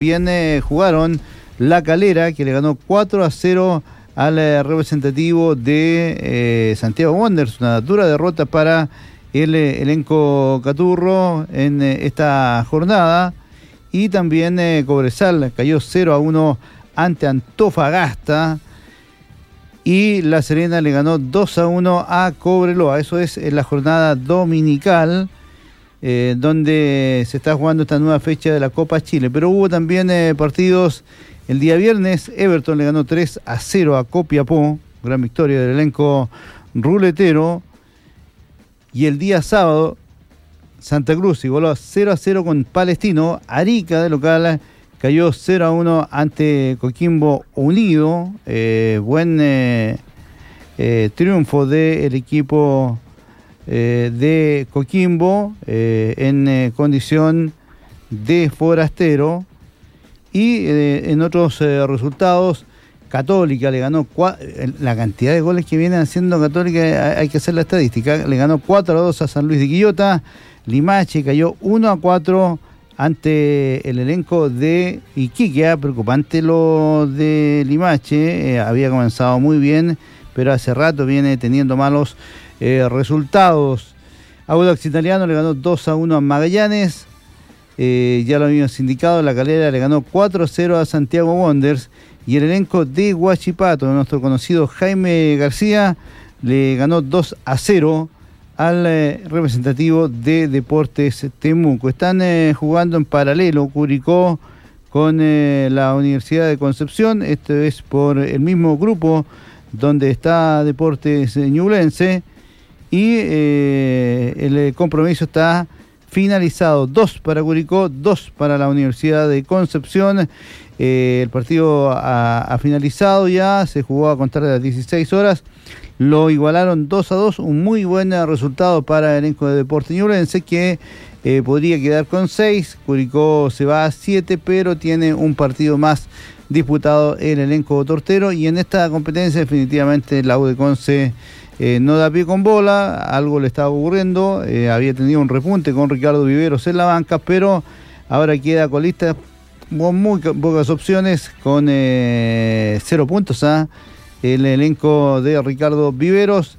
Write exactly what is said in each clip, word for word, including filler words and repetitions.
Bien eh, jugaron La Calera, que le ganó cuatro a cero al eh, representativo de eh, Santiago Wanderers, una dura derrota para el eh, elenco Caturro en eh, esta jornada. Y también eh, Cobresal cayó cero a uno ante Antofagasta, y La Serena le ganó dos a uno a Cobreloa. Eso es en la jornada dominical, Eh, donde se está jugando esta nueva fecha de la Copa Chile. Pero hubo también eh, partidos el día viernes. Everton le ganó tres a cero a Copiapó, gran victoria del elenco ruletero. Y el día sábado, Santa Cruz igualó cero a cero con Palestino. Arica, de local, cayó cero a uno ante Coquimbo Unido. Eh, buen eh, eh, triunfo del equipo Eh, de Coquimbo eh, en eh, condición de forastero. Y eh, en otros eh, resultados, Católica le ganó cua- la cantidad de goles que vienen haciendo Católica, hay que hacer la estadística. Le ganó cuatro a dos a San Luis de Quillota. Limache cayó uno a cuatro ante el elenco de Iquique. Ah, preocupante lo de Limache, eh, había comenzado muy bien, pero hace rato viene teniendo malos Eh, resultados. Audax Italiano le ganó dos a uno a Magallanes. Eh, ya lo habíamos indicado, La Calera le ganó cuatro a cero a Santiago Wanderers. Y el elenco de Huachipato, nuestro conocido Jaime García, le ganó dos a cero al eh, representativo de Deportes Temuco. Están eh, jugando en paralelo Curicó con eh, la Universidad de Concepción. Esto es por el mismo grupo donde está Deportes Ñublense. Y eh, el compromiso está finalizado. Dos para Curicó, dos para la Universidad de Concepción. Eh, el partido ha, ha finalizado ya, se jugó a contar de las dieciséis horas. Lo igualaron dos a dos, un muy buen resultado para el elenco de Deportes Ñublense, que eh, podría quedar con seis. Curicó se va a siete, pero tiene un partido más disputado el elenco tortero. Y en esta competencia definitivamente la U de Conce Eh, no da pie con bola, algo le estaba ocurriendo, eh, había tenido un repunte con Ricardo Viveros en la banca, pero ahora queda colista con muy pocas opciones, con eh, cero puntos a el elenco de Ricardo Viveros.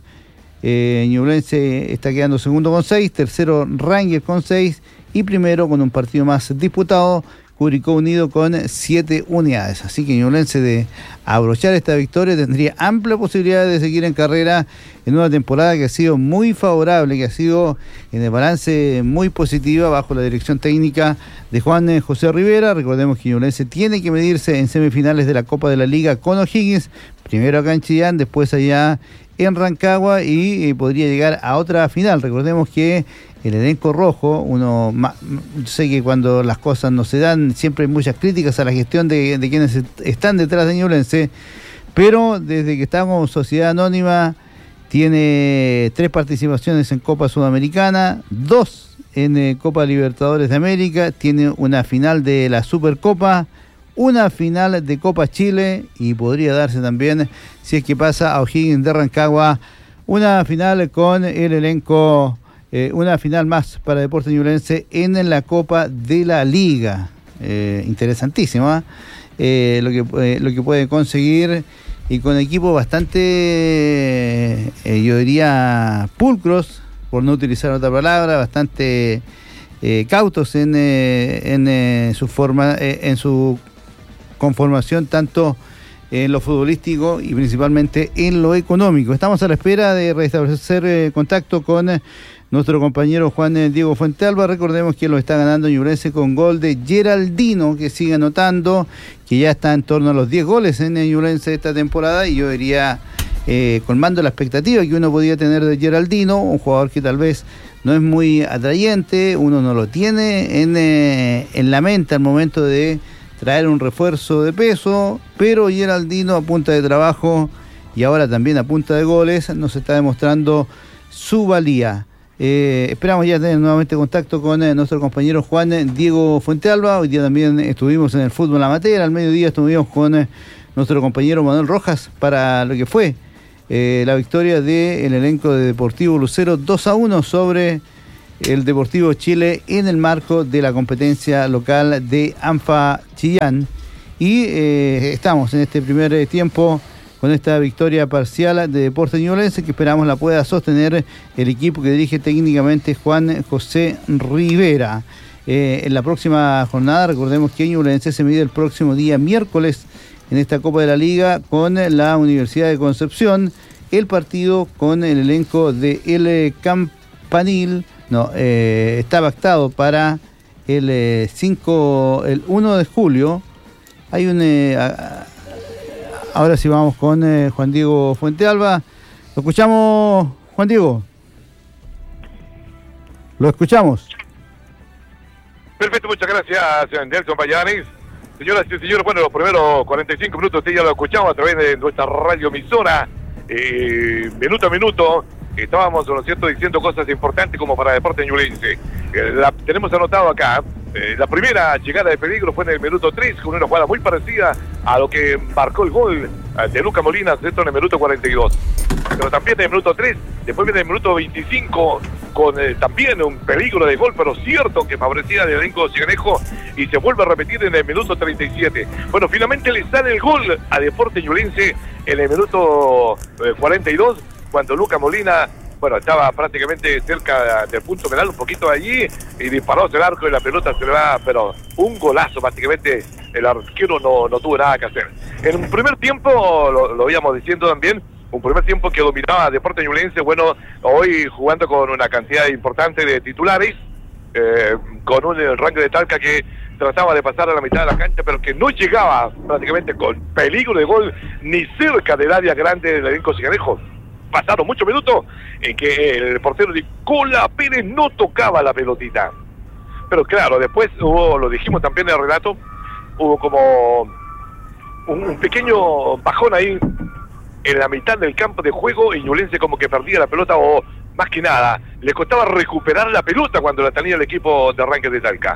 eh, Ñublense está quedando segundo con seis, tercero Rangers con seis y primero con un partido más disputado, Curicó Unido con siete unidades. Así que Ñublense, de abrochar esta victoria, tendría amplia posibilidad de seguir en carrera en una temporada que ha sido muy favorable, que ha sido en el balance muy positiva bajo la dirección técnica de Juan José Rivera. Recordemos que Ñublense tiene que medirse en semifinales de la Copa de la Liga con O'Higgins, primero acá en Chillán, después allá en Rancagua, y eh, podría llegar a otra final. Recordemos que el elenco rojo, uno ma, sé que cuando las cosas no se dan siempre hay muchas críticas a la gestión de, de quienes están detrás de Ñublense, pero desde que está como sociedad anónima tiene tres participaciones en Copa Sudamericana, dos en eh, Copa Libertadores de América, tiene una final de la Supercopa, una final de Copa Chile, y podría darse también, si es que pasa a O'Higgins de Rancagua, una final con el elenco, eh, una final más para Deportes Ñublense en la Copa de la Liga. Eh, interesantísima eh, lo que eh, lo que puede conseguir, y con equipos bastante, eh, yo diría, pulcros, por no utilizar otra palabra, bastante eh, cautos en, eh, en eh, su forma, eh, en su conformación, tanto en lo futbolístico y principalmente en lo económico. Estamos a la espera de restablecer eh, contacto con eh, nuestro compañero Juan eh, Diego Fuentealba. Recordemos que lo está ganando Ñublense con gol de Geraldino, que sigue anotando, que ya está en torno a los diez goles en eh, Ñublense esta temporada, y yo diría eh, colmando la expectativa que uno podía tener de Geraldino, un jugador que tal vez no es muy atrayente, uno no lo tiene en, eh, en la mente al momento de traer un refuerzo de peso, pero Geraldino, a punta de trabajo y ahora también a punta de goles, nos está demostrando su valía. Eh, esperamos ya tener nuevamente contacto con eh, nuestro compañero Juan eh, Diego Fuentealba. Hoy día también estuvimos en el fútbol amateur, al mediodía estuvimos con eh, nuestro compañero Manuel Rojas para lo que fue eh, la victoria del elenco de Deportivo Lucero dos a uno sobre el Deportivo Chile en el marco de la competencia local de ANFA Chillán. Y eh, estamos en este primer tiempo con esta victoria parcial de Deportes Ñublense que esperamos la pueda sostener el equipo que dirige técnicamente Juan José Rivera. Eh, en la próxima jornada, recordemos que Ñublense se mide el próximo día miércoles en esta Copa de la Liga con la Universidad de Concepción. El partido con el elenco de El Campanil no, eh, está pactado para el cinco, el uno de julio. Hay un eh, a, ahora sí vamos con eh, Juan Diego Fuentealba. Lo escuchamos, Juan Diego. Lo escuchamos. Perfecto, muchas gracias, Nelson Payanis. Señoras y señores, bueno, los primeros cuarenta y cinco minutos ya lo escuchamos a través de nuestra radioemisora. Eh, minuto a minuto estábamos, ¿no es cierto?, diciendo cosas importantes como para Deportes Ñublense. Eh, la, tenemos anotado acá, eh, la primera llegada de peligro fue en el minuto tres, con una jugada muy parecida a lo que marcó el gol de Luca Molina, ¿cierto?, en el minuto cuarenta y dos. Pero también en el minuto tres, después viene el minuto veinticinco, con eh, también un peligro de gol, pero cierto que favorecía al elenco ciganejo, y se vuelve a repetir en el minuto treinta y siete. Bueno, finalmente le sale el gol a Deportes Ñublense en el minuto eh, cuarenta y dos, cuando Luca Molina, bueno, estaba prácticamente cerca del punto penal, un poquito de allí, y disparó hacia el arco y la pelota se le va, pero un golazo, prácticamente el arquero no, no tuvo nada que hacer. En un primer tiempo, lo, lo íbamos diciendo también, un primer tiempo que dominaba Deportes Ñublense, bueno, hoy jugando con una cantidad importante de titulares, eh, con un rango de Talca que trataba de pasar a la mitad de la cancha, pero que no llegaba prácticamente con peligro de gol ni cerca del área grande del elenco ciganejo. Pasaron muchos minutos en que el portero Nicola Pérez no tocaba la pelotita. Pero claro, después hubo, lo dijimos también en el relato, hubo como un, un pequeño bajón ahí en la mitad del campo de juego, y Ñublense como que perdía la pelota, o más que nada, le costaba recuperar la pelota cuando la tenía el equipo de Arranque de Talca.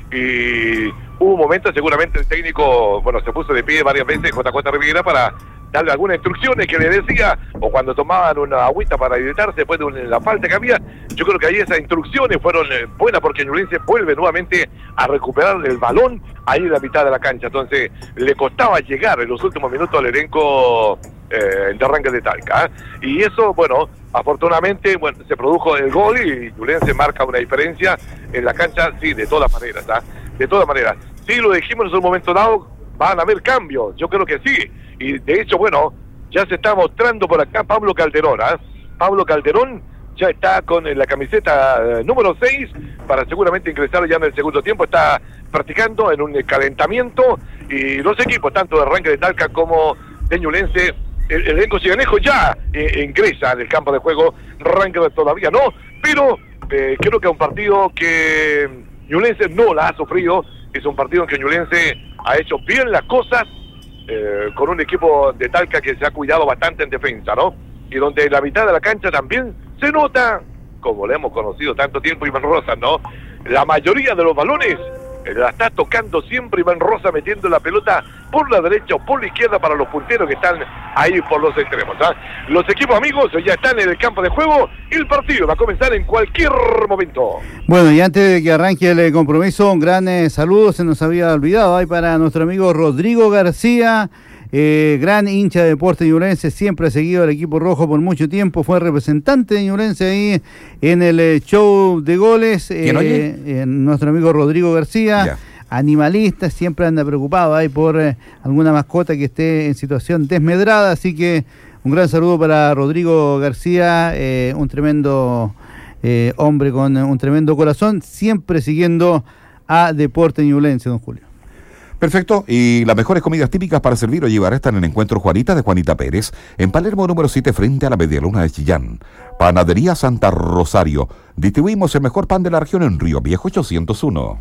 Y hubo momentos, seguramente el técnico, bueno, se puso de pie varias veces, J J Rivera, para darle algunas instrucciones que le decía, o cuando tomaban una agüita para hidratarse después de una, la falta que había. Yo creo que ahí esas instrucciones fueron eh, buenas, porque Ñublense vuelve nuevamente a recuperar el balón ahí en la mitad de la cancha. Entonces le costaba llegar en los últimos minutos al elenco eh, de Arranque de Talca, ¿eh? Y eso, bueno, afortunadamente, bueno, se produjo el gol y Ñublense marca una diferencia en la cancha, sí, de todas maneras, ¿eh? De todas maneras. Sí, lo dijimos en un momento dado, van a haber cambios, yo creo que sí. Y de hecho, bueno, ya se está mostrando por acá Pablo Calderón, ¿eh? Pablo Calderón ya está con la camiseta eh, número seis para seguramente ingresar ya en el segundo tiempo. Está practicando en un calentamiento, y los equipos, tanto de Arranque de Talca como de Ñublense, el, el elenco ciganejo ya eh, ingresa en el campo de juego. Arranque todavía no, pero eh, creo que es un partido que Ñublense no la ha sufrido. Es un partido en que Ñublense ha hecho bien las cosas, Eh, con un equipo de Talca que se ha cuidado bastante en defensa, ¿no? Y donde la mitad de la cancha también se nota, como le hemos conocido tanto tiempo, Iván Rosa, ¿no? La mayoría de los balones eh, la está tocando siempre Iván Rosa, metiendo la pelota por la derecha o por la izquierda para los punteros que están ahí por los extremos, ¿ah? Los equipos amigos ya están en el campo de juego y el partido va a comenzar en cualquier momento. Bueno, y antes de que arranque el compromiso, un gran eh, saludo, se nos había olvidado, ahí para nuestro amigo Rodrigo García, eh, gran hincha de Deportes Ñublense, siempre ha seguido al equipo rojo por mucho tiempo, fue representante de Ñublense ahí en el eh, show de goles, eh, eh, nuestro amigo Rodrigo García. Yeah. Animalista, siempre anda preocupado ahí por eh, alguna mascota que esté en situación desmedrada, así que un gran saludo para Rodrigo García, eh, un tremendo eh, hombre con un tremendo corazón, siempre siguiendo a Deportes Ñublense, don Julio. Perfecto, y las mejores comidas típicas para servir o llevar están en Encuentro Juanita de Juanita Pérez, en Palermo número siete, frente a la Medialuna de Chillán. Panadería Santa Rosario, distribuimos el mejor pan de la región en Río Viejo ochocientos uno.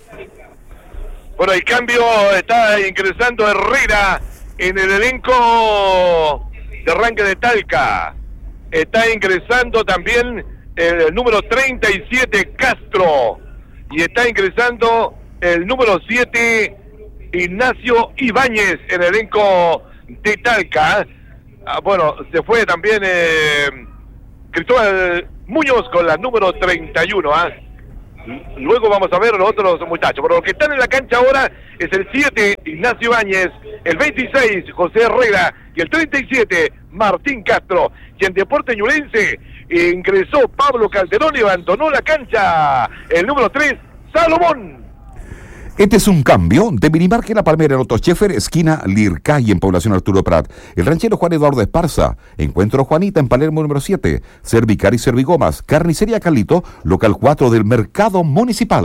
Bueno, el cambio, está ingresando Herrera en el elenco de Arranque de Talca. Está ingresando también el número treinta y siete, Castro. Y está ingresando el número siete, Ignacio Ibáñez, en el elenco de Talca. Ah, bueno, se fue también eh, Cristóbal Muñoz con la número treinta y uno, ¿ah? Luego vamos a ver los otros muchachos, pero los que están en la cancha ahora es el siete, Ignacio Ibáñez, el veintiséis, José Herrera, y el treinta y siete, Martín Castro. Y en Deportes Ñublense ingresó Pablo Calderón y abandonó la cancha el número tres, Salomón. Este es un cambio de Minimarque La Palmera en Otto Scheffer, esquina Lircay en Población Arturo Prat. El ranchero Juan Eduardo Esparza. Encuentro Juanita en Palermo número siete. Cervicar y Servigomas. Carnicería Carlito, local cuatro del Mercado Municipal.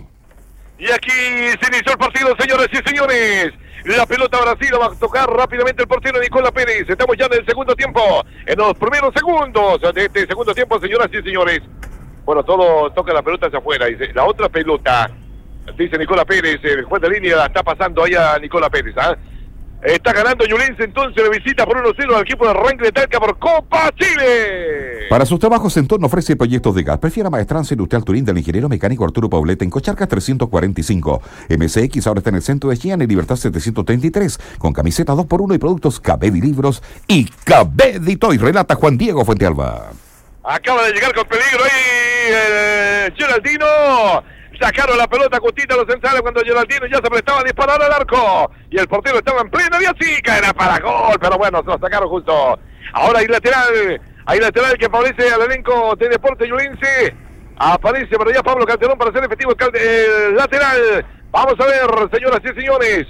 Y aquí se inició el partido, señores y señores. La pelota ahora sí la va a tocar rápidamente el portero Nicolás Pérez. Estamos ya en el segundo tiempo. En los primeros segundos de este segundo tiempo, señoras y señores. Bueno, todo toca la pelota hacia afuera. Dice, la otra pelota, dice Nicolás Pérez, el juez de línea la está pasando ahí a Nicolás Pérez. ¿eh? Está ganando Ñublense entonces, le visita por uno cero al equipo de Arranque de Talca por Copa Chile. Para sus trabajos en torno ofrece proyectos de gas. Prefiera maestranza industrial Turín del ingeniero mecánico Arturo Pauleta en Cocharcas trescientos cuarenta y cinco. M C X ahora está en el centro de Chillán en Libertad setecientos treinta y tres con camiseta dos por uno y productos Cabedi Libros y Cabedi Toy. Relata Juan Diego Fuentealba. Acaba de llegar con peligro ahí el Geraldino. Sacaron la pelota justita a los centrales cuando Geraldino ya se prestaba a disparar al arco. Y el portero estaba en plena vía chica, era para gol, pero bueno, se lo sacaron justo. Ahora hay lateral, hay lateral que favorece al elenco de Deportes Ñublense. Aparece por allá Pablo Calderón para hacer efectivo el, el lateral. Vamos a ver, señoras y señores.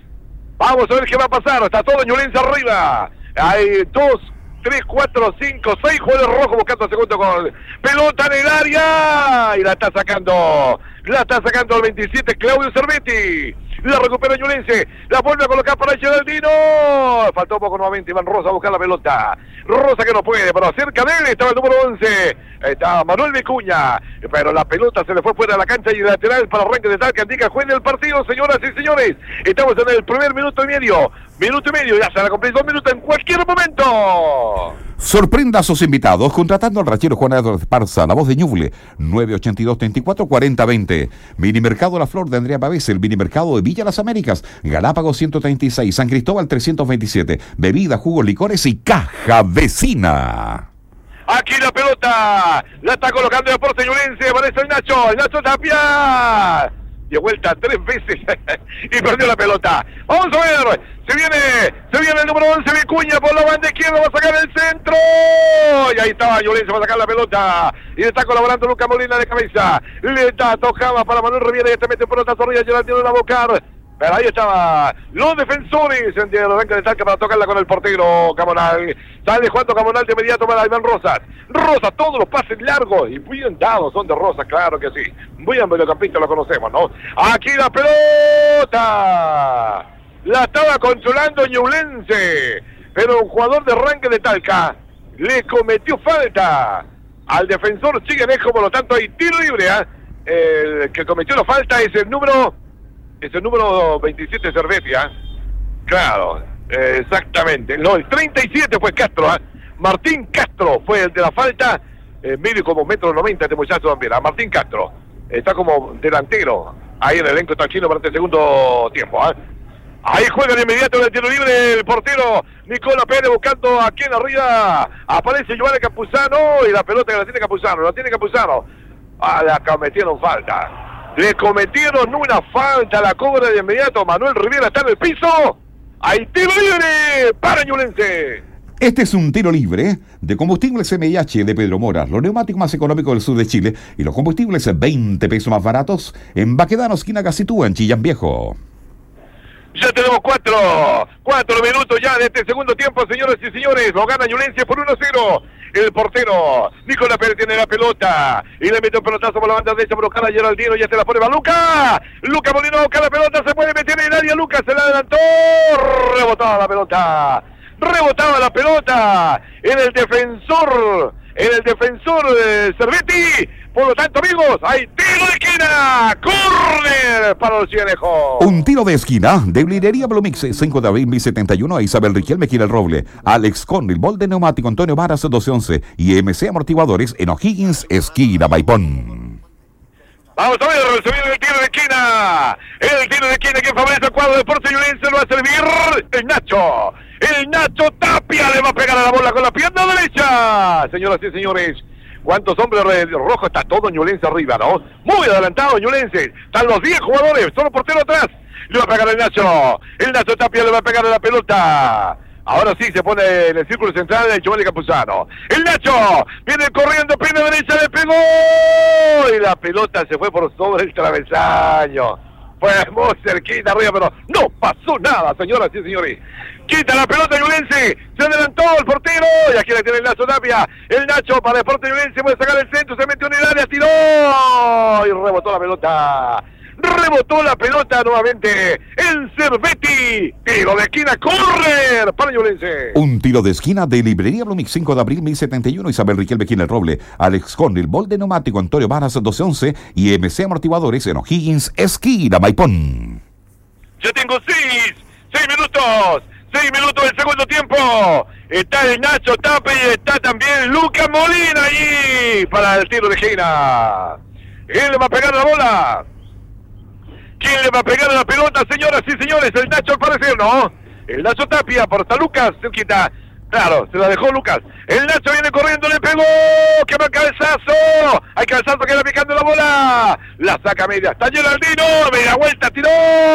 Vamos a ver qué va a pasar. Está todo Ñublense arriba. Hay dos, tres, cuatro, cinco, seis jugadores rojos buscando el segundo gol. Pelota en el área. Y la está sacando. La está sacando el veintisiete, Claudio Cervetti. La recupera Ñublense. La vuelve a colocar para Geraldino. Faltó un poco nuevamente Iván Rosa a buscar la pelota. Rosa que no puede, pero cerca de él estaba el número once. Está Manuel Vicuña. Pero la pelota se le fue fuera de la cancha y lateral para Arranque de Talca. Indica juez del partido, señoras y señores. Estamos en el primer minuto y medio. Minuto y medio, ya se la cumplí dos minutos en cualquier momento. Sorprenda a sus invitados contratando al ranchero Juan Eduardo Esparza, la voz de Ñuble, nueve ochenta y dos, treinta y cuatro, cuarenta, veinte. Minimercado La Flor de Andrea Pavés, el Minimercado de Villa Las Américas, Galápagos ciento treinta y seis, San Cristóbal trescientos veintisiete, bebida, jugos, licores y caja vecina. Aquí la pelota, la está colocando el Deportes Ñublense, aparece el Nacho, el Nacho Tapia. Dio vuelta tres veces y perdió la pelota. Vamos a ver, se viene, se viene el número once, Vicuña por la banda izquierda, va a sacar el centro. Y ahí estaba Ñublense, va a sacar la pelota. Y le está colaborando Lucas Molina de cabeza. Le da tocaba para Manuel Riviera y este mete por otra zorrilla, Geraldino la bocar. Pero ahí estaba los defensores de la banca de Talca para tocarla con el portero Camonal. Sale jugando Camonal de inmediato para Iván Rosas. Rosas, todos los pases largos y bien dados son de Rosas, claro que sí. Muy en mediocampista lo conocemos, ¿no? Aquí la pelota. La estaba controlando Ñublense. Pero un jugador de Arranque de Talca le cometió falta al defensor Chiganejo, por lo tanto hay tiro libre. ¿eh? El que cometió la falta es el número... Es el número veintisiete, Cervetia. Claro, eh, exactamente. No, el treinta y siete fue Castro. ¿eh? Martín Castro fue el de la falta. Eh, medio como metro noventa este muchacho también. ¿eh? Martín Castro. Está como delantero. Ahí en el elenco tranquilo para este segundo tiempo. ¿eh? Ahí juega de inmediato el tiro libre el portero Nicolás Pérez buscando a quien arriba. Aparece Giovanni Campuzano y la pelota que la tiene Campuzano. La tiene Campuzano. Ah, la cometieron falta. Le cometieron una falta, la cobra de inmediato. Manuel Riviera está en el piso. Hay tiro libre para Ñublense. Este es un tiro libre de combustibles M I H de Pedro Mora, los neumáticos más económicos del sur de Chile y los combustibles veinte pesos más baratos en Baquedano, esquina Gacitúa, en Chillán Viejo. Ya tenemos cuatro, cuatro minutos ya de este segundo tiempo, señores y señores. Lo gana Ñublense por uno cero. El portero Nicolás Pérez tiene la pelota y le mete un pelotazo por la banda derecha para buscar a Geraldino. Ya se la pone para Luca. Luca Molino busca la pelota, se puede meter en el área. Luca se la adelantó. Rebotaba la pelota. Rebotaba la pelota en el defensor. En el defensor de Cervetti. Por lo tanto, amigos, hay tiro de esquina. ¡Córner para los cienejos! Un tiro de esquina de Blinería Blumix, cinco de abril mil setenta y uno, a Isabel Riquelme, Gira el Roble, Alex Con, el Molde Neumático, Antonio Varas, doce once y M C Amortiguadores en O'Higgins, esquina Maipón. Vamos a ver, se viene el tiro de esquina. El tiro de esquina que favorece el cuadro de Deportes Ñublense lo va a servir el Nacho. El Nacho Tapia le va a pegar a la bola con la pierna derecha. Señoras y señores, ¿Cuántos hombres rojos? Está todo Ñublense arriba, ¿no? Muy adelantado Ñublense. Están los diez jugadores, solo portero atrás. Le va a pegar el Nacho. El Nacho Tapia le va a pegar a la pelota. Ahora sí se pone en el círculo central el Giovanni Campuzano. El Nacho viene corriendo, pina derecha, le pegó. Y la pelota se fue por sobre el travesaño. Fue muy cerquita arriba, pero no pasó nada, señoras y señores. Quita la pelota Ñublense, se adelantó el portero, y aquí le tiene el Nacho Tapia, el Nacho para Deportes Ñublense, puede sacar el centro, se metió en el área, tiró, y rebotó la pelota, rebotó la pelota nuevamente, el Cervetti, tiro de esquina, correr para Ñublense. Un tiro de esquina de Librería Blumix, cinco de abril mil setenta y uno, Isabel Riquelme Quina el Roble, Alex Conde, el Molde Neumático, Antonio Varas doce once y M C Amortiguadores en O'Higgins, esquina Maipón. Ya tengo seis, seis minutos. Seis minutos del segundo tiempo. Está el Nacho Tapia y está también Lucas Molina allí para el tiro de esquina. ¿Quién le va a pegar la bola? ¿Quién le va a pegar a la pelota, señoras y señores? El Nacho al parecer, ¿no? El Nacho Tapia, por está Lucas, cerquita. Claro, se la dejó Lucas. El Nacho viene corriendo, le pegó. ¡Qué mal cabezazo! Hay cabezazo que va picando la bola. La saca media. Está Geraldino. Media vuelta, tiró.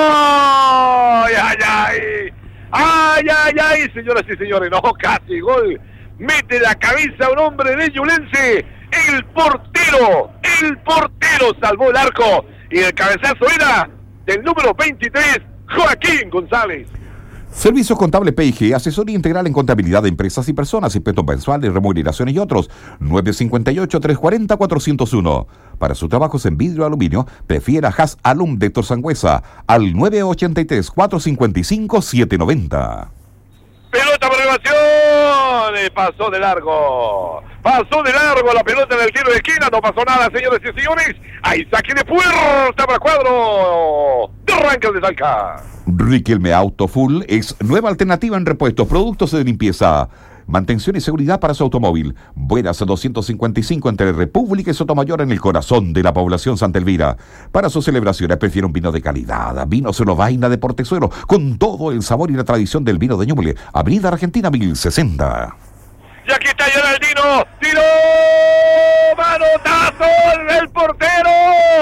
¡Ay, ay, ay! ¡Ay, ay, ay! Señoras y señores, no, casi gol. Mete la cabeza a un hombre de Ñublense. El portero, el portero salvó el arco. Y el cabezazo era del número veintitrés, Joaquín González. Servicios Contables P I G, asesoría integral en contabilidad de empresas y personas, impuestos mensuales, remuneraciones y otros. nueve cinco ocho, tres cuatro cero, cuatro cero uno. Para sus trabajos en vidrio y aluminio, prefiera Has Alum de Héctor Sangüesa al nueve ocho tres, cuatro cinco cinco, siete nueve cero. Pelota por elevación, eh, pasó de largo, pasó de largo la pelota en el tiro de esquina, no pasó nada, señores y señores. Ahí saque de puerta para cuadro de Rangel de Talca. Riquelme Auto Full es nueva alternativa en repuestos, productos de limpieza, mantención y seguridad para su automóvil. Buenas doscientos cincuenta y cinco entre República y Sotomayor, en el corazón de la población Santa Elvira. Para sus celebraciones prefiere un vino de calidad, vino Vaina de Portezuelo, con todo el sabor y la tradición del vino de Ñuble. Avenida Argentina mil sesenta. Y aquí está Geraldino, tiró, manotazo del portero.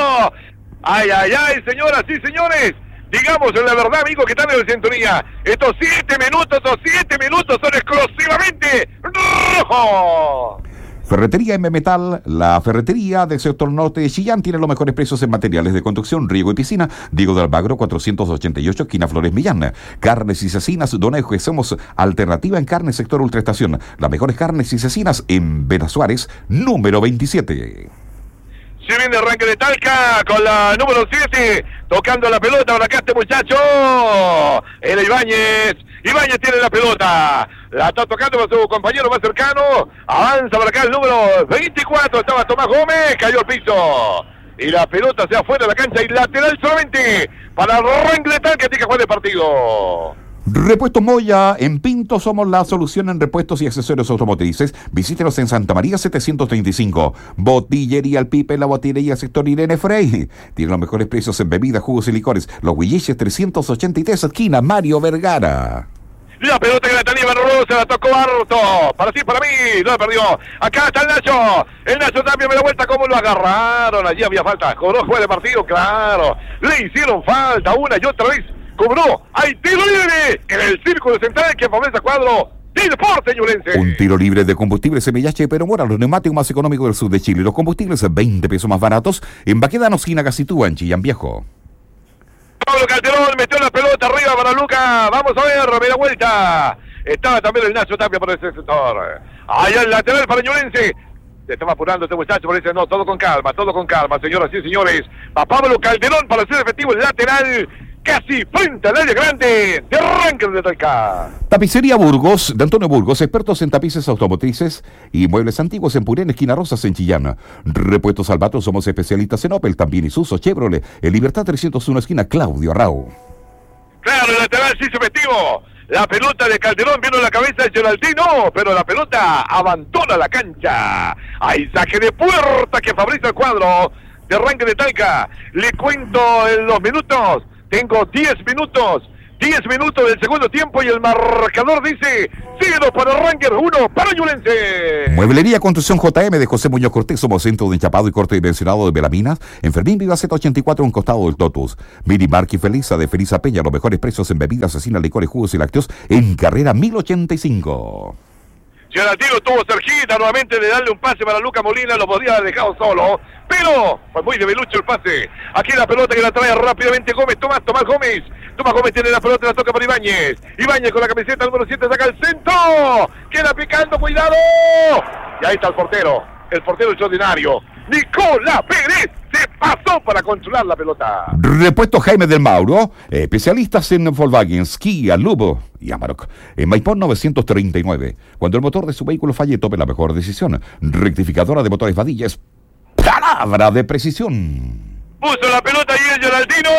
Ay, ay, ay, señoras y señores. Digamos la verdad, amigos, que están en la sintonía. Estos siete minutos, estos siete minutos son exclusivamente rojos. Ferretería M Metal, la ferretería del sector norte de Chillán, tiene los mejores precios en materiales de construcción, riego y piscina. Diego de Almagro, cuatrocientos ochenta y ocho, esquina Flores Millán. Carnes y cecinas, Donejo, somos alternativa en carne, sector Ultraestación. Las mejores carnes y cecinas en Vena Suárez, número veintisiete. Se viene arranque de Talca con la número siete, tocando la pelota para acá este muchacho. El Ibáñez. Ibáñez tiene la pelota. La está tocando para su compañero más cercano. Avanza para acá el número veinticuatro. Estaba Tomás Gómez. Cayó al piso. Y la pelota se afuera de la cancha y lateral solamente para el arranque de Talca. Tiene que jugar el partido. Repuestos Moya, en Pinto somos la solución en repuestos y accesorios automotrices. Visítenos en Santa María setecientos treinta y cinco. Botillería El Pipe, la botillería sector Irene Frey. Tiene los mejores precios en bebidas, jugos y licores. Los Huilliches trescientos ochenta y tres, esquina Mario Vergara. La pelota que la tenía Barroso, se la tocó harto. Para sí, para mí, no la perdió. Acá está el Nacho. El Nacho también me da vuelta, cómo lo agarraron. Allí había falta. Cobró juez de partido, claro. Le hicieron falta una y otra vez. Cobró, hay tiro libre en el círculo central que favorece a cuadro de Deportes Ñublense. Un tiro libre de combustible Semillache y Peromora, los neumáticos más económicos del sur de Chile. Los combustibles veinte pesos más baratos en Baquedano, esquina Gacitúa, en Chillán Viejo. Pablo Calderón metió la pelota arriba para Lucas. Vamos a ver, media vuelta. Estaba también el Nacho Tapia por ese sector. Allá el lateral para Ñublense. Se estaba apurando este muchacho, pero dice, no, todo con calma, todo con calma, señoras y señores. A Pablo Calderón para ser efectivo el lateral. Casi frente al área grande de Rangel de Talca. Tapicería Burgos, de Antonio Burgos, expertos en tapices automotrices y muebles antiguos en Purén, esquina Rosas, en Chillán. Repuestos Albatros, somos especialistas en Opel, también Isuzu, Chevrolet, en Libertad trescientos uno, esquina Claudio Arrau. Claro, el lateral sí se efectivo. La pelota de Calderón vino en la cabeza de Geraldino, pero la pelota abandona la cancha. Hay saque de puerta que fabrica el cuadro de Rangel de Talca. Le cuento en los minutos. Tengo diez minutos, diez minutos del segundo tiempo y el marcador dice dos para Rangers, uno para Ñublense. Mueblería Construcción J M de José Muñoz Cortés, somos centro de enchapado y corte dimensionado de Belaminas, en Fermín Vivaceta ochenta y cuatro, en costado del Totus. Mini Marqui Felisa de Felisa Peña, los mejores precios en bebidas, asesinas, licores, jugos y lácteos, en carrera mil ochenta y cinco. Gianatino tuvo cerquita nuevamente de darle un pase para Luca Molina, lo podría haber dejado solo, pero fue muy debilucho el pase. Aquí la pelota que la trae rápidamente Gómez, Tomás, Tomás Gómez. Tomás Gómez tiene la pelota, la toca para Ibáñez. Ibáñez con la camiseta número siete saca el centro. Queda picando, cuidado. Y ahí está el portero, el portero extraordinario. Nicolás Pérez se pasó para controlar la pelota. Repuesto Jaime del Mauro, especialistas en Volkswagen, Kia, Lubo y Amarok. En Maipón novecientos treinta y nueve. Cuando el motor de su vehículo falle, tome la mejor decisión. Rectificadora de motores Vadilla es palabra de precisión. Puso la pelota y el Geraldino.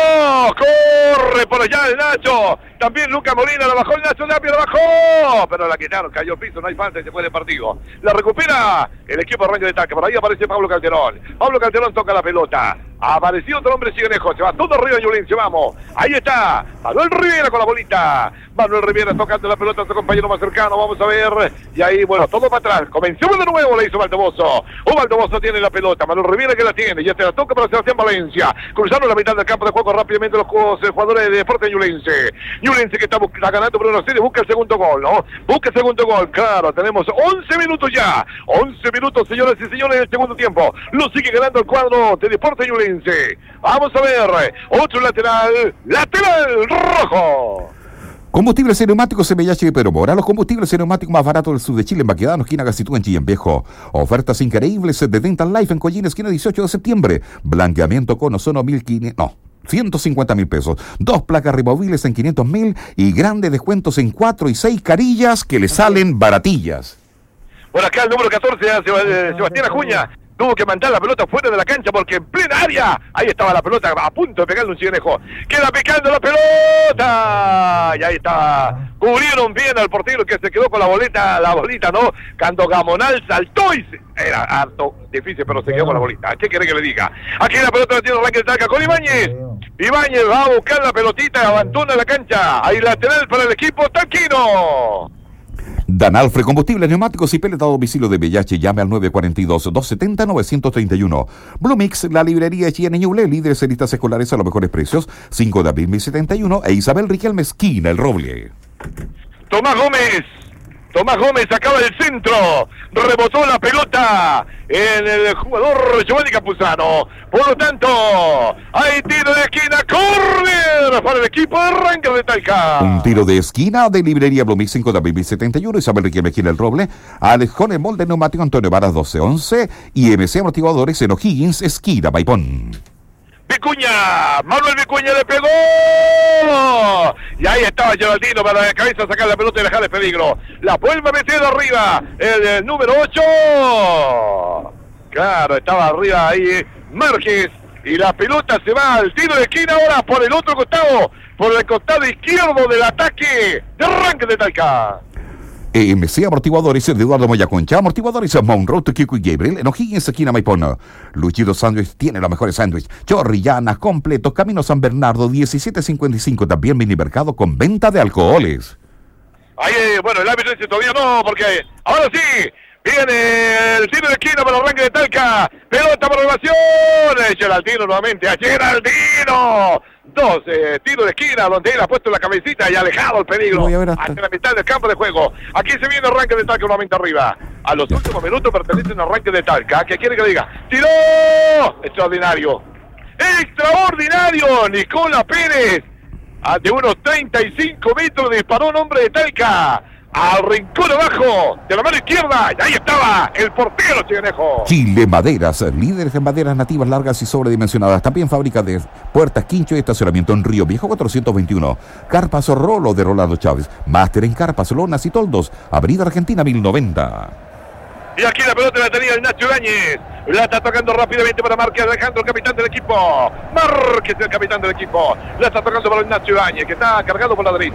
Corre por allá el Nacho. También Luca Molina la bajó el Nacho Tapia, la bajó. Pero la quitaron, cayó al piso, no hay falta y se fue del partido. La recupera el equipo de Rangers de Talca. Por ahí aparece Pablo Calderón. Pablo Calderón toca la pelota. Apareció otro hombre Ciganejo. Se va todo arriba de Ñublense, vamos. Ahí está. Manuel Rivera con la bolita. Manuel Rivera tocando la pelota a su compañero más cercano. Vamos a ver. Y ahí, bueno, todo para atrás. Comenzamos de nuevo, le hizo Valdoboso. O Valdoboso tiene la pelota. Manuel Rivera que la tiene. Ya te la toca para Sebastián Valencia. Cruzaron la mitad del campo de juego rápidamente los jugadores de Deportes Ñublense. Ñublense que está, está ganando por una serie. Busca el segundo gol, ¿no? Busca el segundo gol. Claro, tenemos once minutos ya. once minutos, señoras y señores, en el segundo tiempo. Lo sigue ganando el cuadro de Deportes Ñublense. Vamos a ver, otro lateral, lateral rojo. Combustibles neumáticos M H de Pedro Mora, los combustibles neumáticos más baratos del sur de Chile, en Baquedano, esquina Gacitú, en Chillán Viejo. Ofertas increíbles de Dental Life en Collín, esquina dieciocho de septiembre. Blanqueamiento con ozono mil quinientos, no, ciento cincuenta mil pesos. Dos placas removibles en quinientos mil y grandes descuentos en cuatro y seis carillas que le salen baratillas. Por acá el número catorce, Sebastián Acuña. Tuvo que mandar la pelota fuera de la cancha porque en plena área, ahí estaba la pelota a punto de pegarle un ciganejo. Queda picando la pelota. Y ahí estaba. Cubrieron bien al portero que se quedó con la boleta, la bolita, ¿no? Cuando Gamonal saltó y se... Era harto difícil, pero se quedó con la bolita. ¿Qué quiere que le diga? Aquí la pelota la tiene Rangers de Talca con Ibáñez. Ibáñez va a buscar la pelotita, abandona la cancha. Hay lateral para el equipo talquino. Dan Alfred, combustibles neumáticos y peleta a domicilio de V I H. Llame al nueve cuatro dos, dos siete cero, nueve tres uno. Blue Mix, la librería de Chillán Ñuble, líderes en listas escolares a los mejores precios. cinco de abril mil setenta y uno. E Isabel Riquelme, esquina El Roble. Tomás Gómez. Tomás Gómez acaba del centro, rebotó la pelota en el jugador Giovanni Campuzano. Por lo tanto, hay tiro de esquina, córner para el equipo de Rangers de Talca. Un tiro de esquina de librería Blumix, cinco de abril mil setenta y uno. Isabel Riquelme, esquina El Roble. Alejón, el molde neumático Antonio Varas doce once. Y M C Amortiguadores en O'Higgins, esquina Maipón. Vicuña, Manuel Vicuña le pegó. Y ahí estaba Geraldino para la cabeza sacar la pelota y dejar el peligro. La vuelve a meter arriba el, el número ocho. Claro, estaba arriba ahí Márquez. Y la pelota se va al tiro de esquina ahora por el otro costado. Por el costado izquierdo del ataque de Rangers de Talca. M C Amortiguadores de Eduardo Moya Concha, Amortiguadores Mount Road, Kiko y Gabriel, en O'Higgins, esquina Maipón. Luchido Sándwich tiene los mejores sándwiches, chorrillanas, completos, Camino San Bernardo, diecisiete cincuenta y cinco, también mini mercado con venta de alcoholes. Ahí, bueno, el árbitro dice todavía no, porque ahora sí, viene el tiro de esquina para el Rangers de Talca, pelota para elevación, Geraldino nuevamente, a Geraldino. Dos eh, tiros de esquina donde él ha puesto la cabecita y ha alejado el peligro hacia la mitad del campo de juego. Aquí se viene el Rangers de Talca nuevamente arriba. A los últimos minutos pertenecen al Rangers de Talca. ¿Qué quiere que le diga? ¡Tiró! Extraordinario. Extraordinario. Nicolás Pérez. De unos treinta y cinco metros disparó un hombre de Talca. Al rincón abajo de la mano izquierda, y ahí estaba el portero Chiganejo. Chile Maderas, líderes en maderas nativas largas y sobredimensionadas. También fábrica de puertas, quincho y estacionamiento en Río Viejo cuatrocientos veintiuno. Carpas Rolo de Rolando Chávez. Máster en carpas, lonas y toldos. Avenida Argentina mil noventa. Y aquí la pelota la tenía el Nacho Ibáñez. La está tocando rápidamente para Márquez Alejandro, el capitán del equipo. Márquez, el capitán del equipo. La está tocando para el Nacho Ibáñez, que está cargado por la derecha.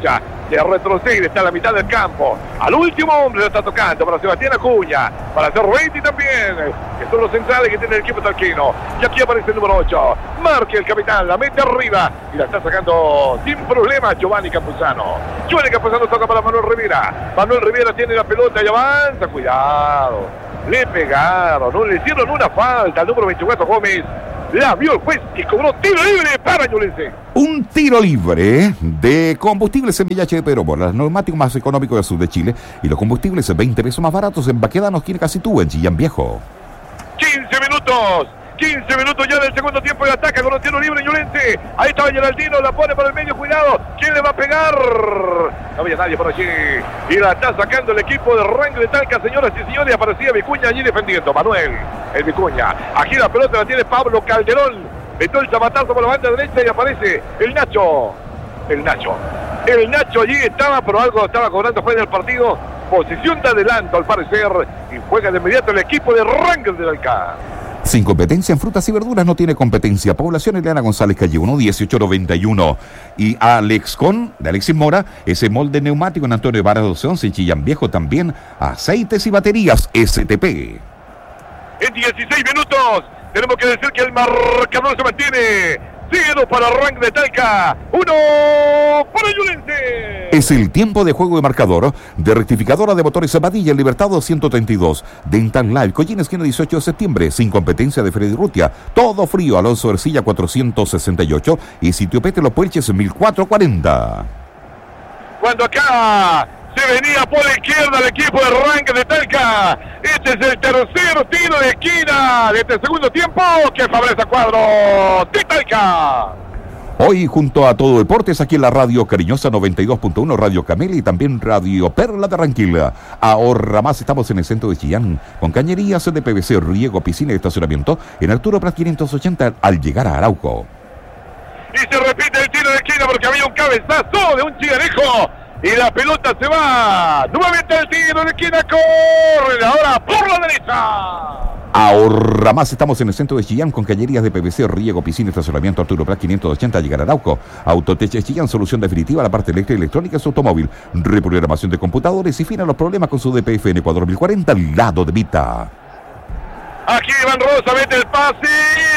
que retrocede, está a la mitad del campo. Al último hombre lo está tocando para Sebastián Acuña, para Cerruti también, que son los centrales que tiene el equipo talquino. Y aquí aparece el número ocho, Marque el capitán, la mete arriba y la está sacando sin problema Giovanni Campuzano. Giovanni Campuzano toca para Manuel Rivera. Manuel Rivera tiene la pelota y avanza, cuidado. Le pegaron, no le hicieron una falta al número veinticuatro Gómez. La vio el juez y cobró tiro libre para Ñublense. Un tiro libre de combustibles en Villa H de Pedro Mora, el neumático más económico del sur de Chile y los combustibles veinte pesos más baratos en Baquedano, tiene casi tú en Chillán Viejo. quince minutos. quince minutos ya del segundo tiempo y ataca con un tiro libre Ñublense. Ahí está Geraldino, la pone por el medio, cuidado. ¿Quién le va a pegar? No había nadie por allí. Y la está sacando el equipo de Rangel de Talca, señoras y señores. Aparecía Vicuña allí defendiendo. Manuel, el Vicuña. Aquí la pelota la tiene Pablo Calderón. Metió el zapatazo por la banda derecha y aparece el Nacho. El Nacho. El Nacho allí estaba, pero algo estaba cobrando fuera del partido. Posición de adelanto al parecer. Y juega de inmediato el equipo de Rangel de Talca. Sin competencia en frutas y verduras no tiene competencia. Población Eliana González, calle uno, dieciocho noventa y uno. Y Alex Con, de Alexis Mora, ese molde neumático en Antonio Vara doce once, en Chillán Viejo también. Aceites y baterías S T P. En dieciséis minutos tenemos que decir que el marcador se mantiene. Cero para Rangel de Talca, uno para Ñublense. Es el tiempo de juego de marcador de rectificadora de motores Zapadilla, el Libertado ciento treinta y dos. Dental Live, Collín, esquina dieciocho de septiembre, sin competencia de Freddy Rutia. Todo frío, Alonso Ercilla cuatrocientos sesenta y ocho y Sitio Pete Los Puelches mil cuatrocientos cuarenta. Cuando acá se venía por la izquierda el equipo de Rangel de Talca. Este es el tercer tiro de esquina de este segundo tiempo que favorece a cuadro de Talca. Hoy junto a Todo Deportes aquí en la Radio Cariñosa noventa y dos punto uno, Radio Camelia y también Radio Perla de Ranquilla. Ahorra más, estamos en el centro de Chillán con cañerías de P V C, riego, piscina y estacionamiento en Arturo Prat quinientos ochenta al llegar a Arauco. Y se repite el tiro de esquina porque había un cabezazo de un chiganejo. Y la pelota se va. Nuevamente el tiro de esquina. Corre ahora por la derecha. Ahorra más, estamos en el centro de Chillán con cañerías de P V C, riego, piscina, estacionamiento, Arturo Prat quinientos ochenta, llegar a Arauco. Autoteche Chillán, solución definitiva a la parte eléctrica y electrónica de su automóvil. Reprogramación de computadores y fin a los problemas con su D P F en Ecuador mil cuarenta, al lado de Vita. Aquí Iván Rosa mete el pase.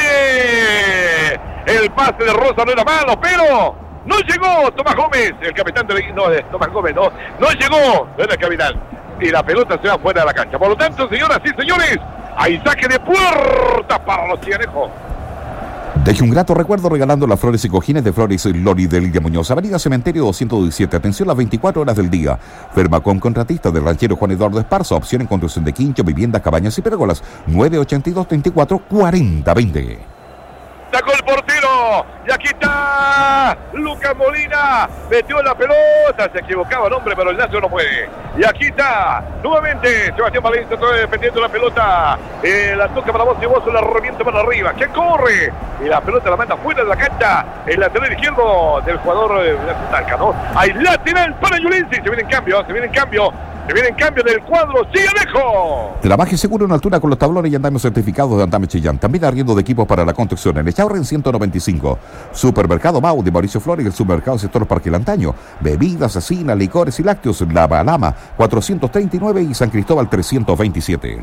El pase de Rosa no era malo, pero no llegó Tomás Gómez, el capitán de... No, Tomás Gómez, no. No llegó, no era el capitán. Y la pelota se va fuera de la cancha. Por lo tanto, señoras y señores, hay saque de puerta para los chiganejos. Deje un grato recuerdo regalando las flores y cojines de Flores Lori de Lidia Muñoz, Avenida Cementerio doscientos diecisiete. Atención las veinticuatro horas del día. Firma con contratista del ranchero Juan Eduardo Esparza. Opción en construcción de quincho, viviendas, cabañas y pérgolas. nueve ochenta y dos, treinta y cuatro, cuarenta, veinte. Sacó el portero. Y aquí está Lucas Molina. Metió la pelota. Se equivocaba el hombre, pero el Nacho no puede. Y aquí está nuevamente Sebastián Valencia defendiendo la pelota. Eh, la toca para vos y vos la revienta para arriba. ¿Quién corre? Y la pelota la manda fuera de la cancha. El lateral izquierdo del jugador de Talca, ¿no? Hay lateral para Ñublense. Se viene en cambio. Se viene en cambio. Se viene en cambio del cuadro Chiganejo. Trabaje seguro en altura con los tablones y andamios certificados de Andame Chillán. También arriendo de equipos para la construcción en Echaurren ciento noventa y cinco. Supermercado Mau de Mauricio Flores, el supermercado sector Parque Lantaño. Bebidas, asesinas, licores y lácteos, La Balama cuatrocientos treinta y nueve y San Cristóbal trescientos veintisiete.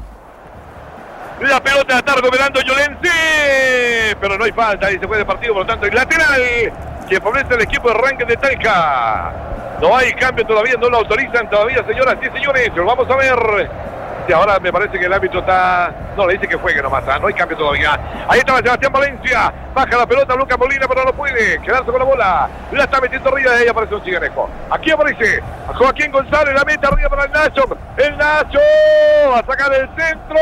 La pelota la está recuperando Ñublense, pero no hay falta y se fue de partido, por lo tanto, el lateral que favorece el equipo de Rangel de Talca. No hay cambio todavía, no lo autorizan todavía, señoras y señores. Lo vamos a ver. Y ahora me parece que el árbitro está... No, le dice que juegue nomás, ¿eh? No hay cambio todavía. Ahí estaba Sebastián Valencia. Baja la pelota Lucas Molina, pero no puede quedarse con la bola. La está metiendo arriba de ella, aparece un chiganejo. Aquí aparece Joaquín González, la mete arriba para el Nacho. El Nacho va a sacar el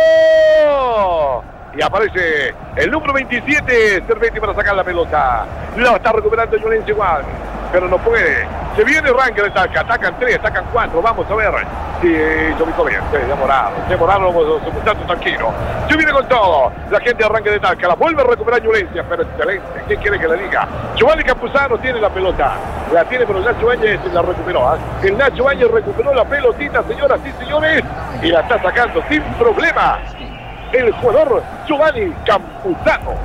centro. Y aparece el número veintisiete, Cervetti, para sacar la pelota. La está recuperando Ñublense igual, pero no puede. Se viene Rangel de Talca, atacan tres, atacan cuatro, vamos a ver. Sí, se ubicó bien, se demoraron, se demoraron los muchachos tranquilos. Se viene con todo, la gente de Rangel de Talca, la vuelve a recuperar Ñublense, pero excelente, ¿qué quiere que le diga? Giovanni Campuzano tiene la pelota, la tiene, pero el Nacho Áñez la recuperó, ¿eh? El Nacho Áñez recuperó la pelotita, señoras y señores, y la está sacando sin problema el jugador Giovanni Campuzano.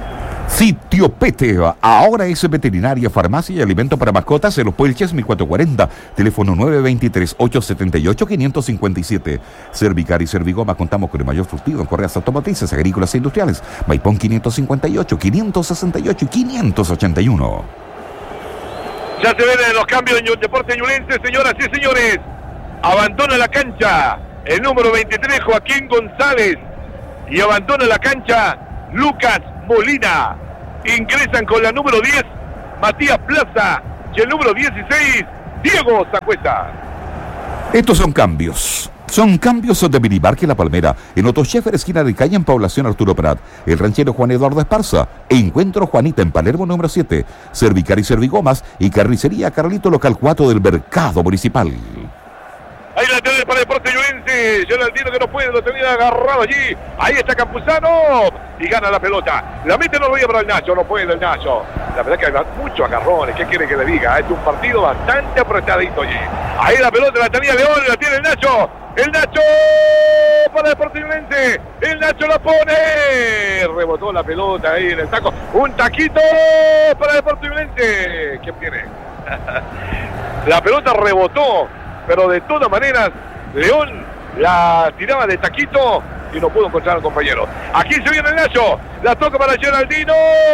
Sitio Pete, ahora es veterinaria, farmacia y alimento para mascotas en Los Puelches mil cuatrocientos cuarenta, teléfono nueve dos tres, ocho siete ocho, cinco cinco siete. Cervicar y Servigoma, contamos con el mayor surtido en correas automotrices, agrícolas e industriales. Maipón quinientos cincuenta y ocho, quinientos sesenta y ocho y quinientos ochenta y uno. Ya se ven los cambios en Deportes Ñublense, señoras y señores. Abandona la cancha el número veintitrés, Joaquín González, y abandona la cancha Lucas Molina. Ingresan con la número diez, Matías Plaza, y el número dieciséis, Diego Zacueta. Estos son cambios. Son cambios de Minimarket La Palmera, en Otto Scheffer, esquina de calle en Población Arturo Prat. El ranchero Juan Eduardo Esparza. Encuentro Juanita en Palermo número siete. Cervicar y Servigomas y Carnicería Carlito local cuatro del Mercado Municipal. Ahí la tiene para Deportes Ñublense. Geraldino que no puede, lo tenía agarrado allí. Ahí está Campuzano. Y gana la pelota. La mete no lo veía para el Nacho. No puede el Nacho. La verdad que hay muchos agarrones. ¿Qué quiere que le diga? Es un partido bastante apretadito allí. Ahí la pelota la tenía León. La tiene el Nacho. El Nacho para Deportes Ñublense. El Nacho la pone. Rebotó la pelota ahí en el taco. Un taquito para Deportes Ñublense. ¿Quién tiene? La pelota rebotó. Pero de todas maneras, León la tiraba de taquito y no pudo encontrar al compañero. Aquí se viene el Nacho. La toca para Geraldino.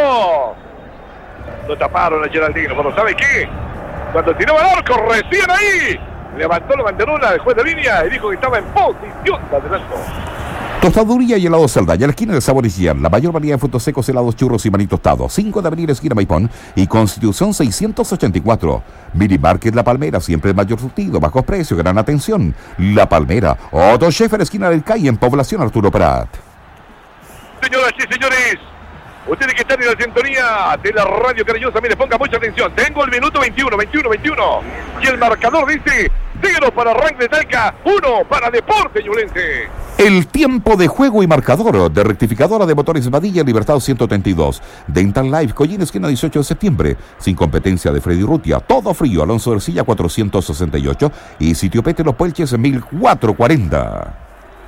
Lo taparon a Geraldino. Pero ¿sabe qué? Cuando tiraba el arco, recién ahí, levantó la banderola del juez de línea y dijo que estaba en posición de adelanto. Tostaduría y helado Saldaña, la esquina de Sabores Gian, la mayor variedad de frutos secos, helados, churros y maní tostados. cinco de abril, esquina Maipón y Constitución seiscientos ochenta y cuatro. Minimarket La Palmera, siempre el mayor surtido, bajos precios, gran atención. La Palmera, Otto Scheffer, esquina del Calle en Población Arturo Prat. Señoras y señores, ustedes que están en la sintonía de la radio cariñosa, mire, ponga mucha atención. Tengo el minuto veintiuno, veintiuno, veintiuno. Y el marcador dice, síguenos para Rank de Talca, uno para Deportes Ñublense. El tiempo de juego y marcador de rectificadora de motores Badilla, Libertad ciento treinta y dos. Dental Life, Collín, esquina dieciocho de septiembre. Sin competencia de Freddy Rutia. Todo frío, Alonso de Ercilla cuatrocientos sesenta y ocho. Y Sitio Pete Los Puelches mil cuatrocientos cuarenta.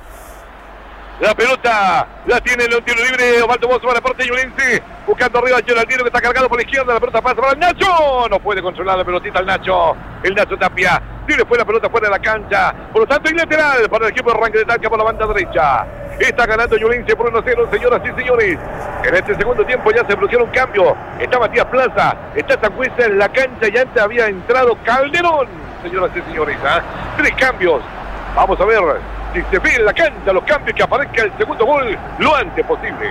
La pelota la tiene el tiro libre. Osvaldo Bozo para Deportes Ñublense. Buscando arriba a Geraldino que está cargado por la izquierda. La pelota pasa para el Nacho. No puede controlar la pelotita el Nacho. El Nacho Tapia. Tire fue la pelota fuera de la cancha. Por lo tanto, y lateral para el equipo de Arranque de Talca por la banda derecha. Está ganando Ñublense por uno cero, señoras y señores. En este segundo tiempo ya se bloqueó un cambio. Está Matías Plaza. Está Zacuesta en la cancha. Y antes había entrado Calderón, señoras y señores. ¿eh? Tres cambios. Vamos a ver si se ve en la cancha los cambios, que aparezca el segundo gol lo antes posible.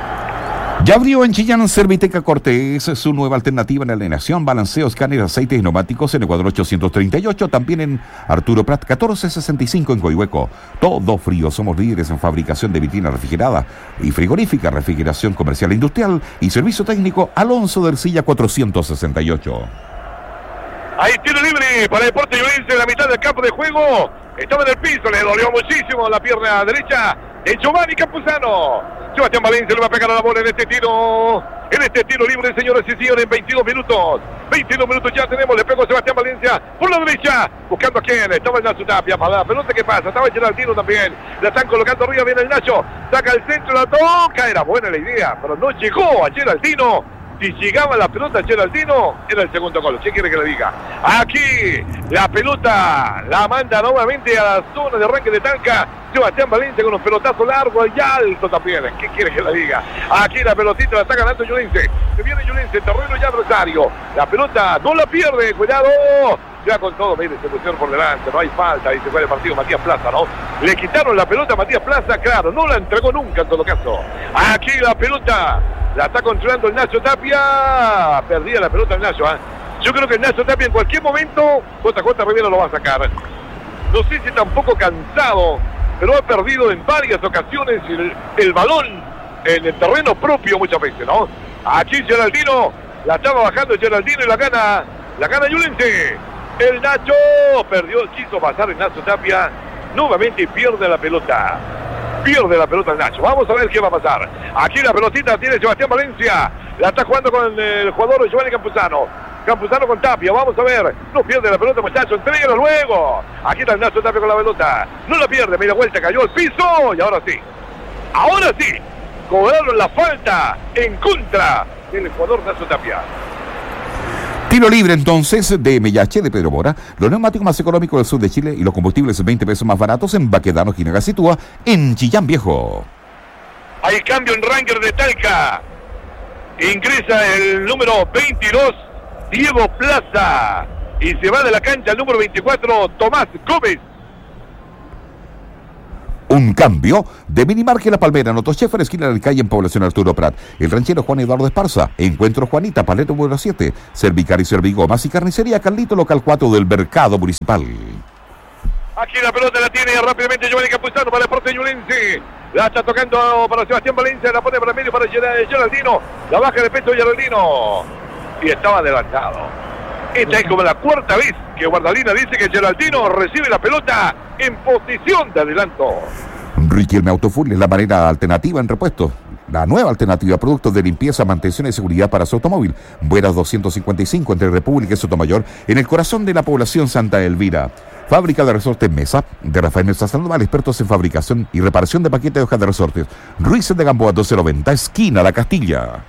Ya abrió en Chillán Serviteca Cortés su nueva alternativa en alineación, balanceo, escáner, aceites y neumáticos en Ecuador ochocientos treinta y ocho, también en Arturo Prat catorce sesenta y cinco en Coihueco. Todo frío, somos líderes en fabricación de vitrina refrigerada y frigorífica, refrigeración comercial e industrial y servicio técnico Alonso de Ercilla cuatrocientos sesenta y ocho. Ahí tiro libre para Deportes Ñublense en la mitad del campo de juego. Estaba en el piso, le dolió muchísimo la pierna derecha de Giovanni Campuzano. Sebastián Valencia le va a pegar a la bola en este tiro. En este tiro libre, señores y señores, en veintidós minutos. veintidós minutos ya tenemos, le pegó Sebastián Valencia por la derecha. Buscando a quién, estaba el Nacho Tapia para la pelota que pasa. Estaba el Geraldino también. La están colocando arriba, viene el Nacho. Saca el centro, la toca. Era buena la idea, pero no llegó a Geraldino. Si llegaba la pelota a Geraldino, era el segundo gol. ¿Qué quiere que le diga? Aquí la pelota la manda nuevamente a la zona de arranque de Talca. Sebastián Valencia con un pelotazo largo y alto también. ¿Qué quiere que le diga? Aquí la pelotita la está ganando Ñublense. Se viene Ñublense, terreno ya adversario. La pelota no la pierde. Cuidado. Ya con todo, mire, se pusieron por delante. No hay falta. Y se fue el partido Matías Plaza, ¿no? Le quitaron la pelota a Matías Plaza. Claro, no la entregó nunca en todo caso. Aquí la pelota la está controlando el Nacho Tapia. Perdía la pelota el Nacho, ¿eh? Yo creo que el Nacho Tapia en cualquier momento, J J Rivera lo va a sacar. No sé si está un poco cansado, pero ha perdido en varias ocasiones el, el balón en el terreno propio muchas veces, ¿no? Aquí Geraldino, la estaba bajando Geraldino y la gana, la gana Ñublense. El Nacho perdió, quiso pasar el Nacho Tapia, nuevamente pierde la pelota. Pierde la pelota el Nacho. Vamos a ver qué va a pasar. Aquí la pelotita tiene Sebastián Valencia. La está jugando con el jugador Giovanni Campuzano. Campuzano con Tapia. Vamos a ver. No pierde la pelota, muchacho. Entrégalo luego. Aquí está el Nacho Tapia con la pelota. No la pierde. Media vuelta. Cayó al piso. Y ahora sí. Ahora sí. cobraron la falta en contra del jugador Nazo Tapia. Tiro libre entonces de Mellache de Pedro Mora, los neumáticos más económicos del sur de Chile y los combustibles veinte pesos más baratos en Baquedano, Ginagacitúa, en Chillán Viejo. Hay cambio en Ranger de Talca. Ingresa el número veintidós, Diego Plaza. Y se va de la cancha el número veinticuatro, Tomás Gómez. Un cambio de Minimarque La Palmera, Notochefer, esquina de la calle en Población Arturo Prat. El ranchero Juan Eduardo Esparza, Encuentro Juanita, Paleta número siete, Cervicar y Servigomas y Carnicería Carlito, local cuatro del Mercado Municipal. Aquí la pelota la tiene rápidamente Giovanni Campuzano para el Deportes Ñublense. La está tocando para Sebastián Valencia, la pone para el medio para Geraldino. La baja de pecho Geraldino. Y estaba adelantado. Esta es como la cuarta vez que Guardalina dice que Geraldino recibe la pelota en posición de adelanto. Riquelme Autofull es la manera alternativa en repuesto. La nueva alternativa, productos de limpieza, mantención y seguridad para su automóvil. Buenas doscientos cincuenta y cinco entre República y Sotomayor, en el corazón de la población Santa Elvira. Fábrica de resortes Mesa, de Rafael Mesa Sandoval, expertos en fabricación y reparación de paquetes de hojas de resortes. Ruiz de Gamboa doce noventa, esquina La Castilla.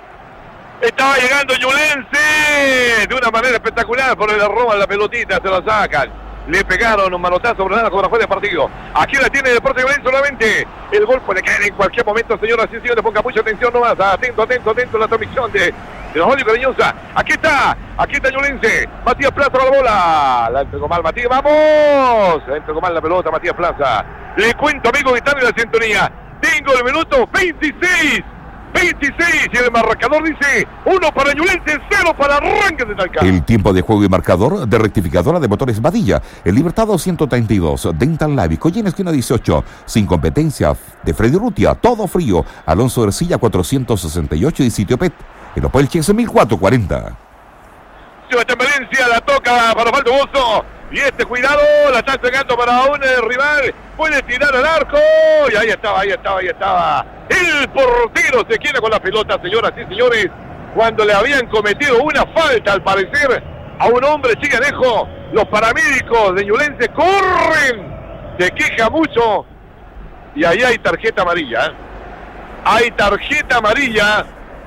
Estaba llegando Ñublense de una manera espectacular, por el roban la pelotita, se la sacan. Le pegaron un manotazo sobre la fuera de partido. Aquí la tiene el Deportes Ñublense solamente. El gol puede caer en cualquier momento, señoras y señores. Ponga mucha atención nomás. Atento, atento, atento a la transmisión de, de los Olivos Cariñosa. Aquí está, aquí está Ñublense. Matías Plaza con la bola. La entregó mal Matías, ¡vamos! La entregó mal la pelota Matías Plaza. Le cuento, amigos, que están en la sintonía. Tengo el minuto veintiséis. veintiséis y el marcador dice uno para Ñublense, cero para Ranger de Talca. El tiempo de juego y marcador de rectificadora de motores Badilla. El Libertado ciento treinta y dos, Dental Lab, Collín esquina dieciocho, sin competencia de Freddy Rutia, todo frío. Alonso Ercilla cuatrocientos sesenta y ocho y Sitio Pet. El Opel Chense mil cuatrocientos cuarenta. Sebastián Valencia la toca para Osvaldo Bozo. Y este, cuidado, la está entregando para un eh, rival. Puede tirar al arco. Y ahí estaba, ahí estaba, ahí estaba. El portero se queda con la pelota, señoras y señores. Cuando le habían cometido una falta, al parecer, a un hombre chiganejo. Los paramédicos de Ñublense corren. Se queja mucho. Y ahí hay tarjeta amarilla. ¿eh? Hay tarjeta amarilla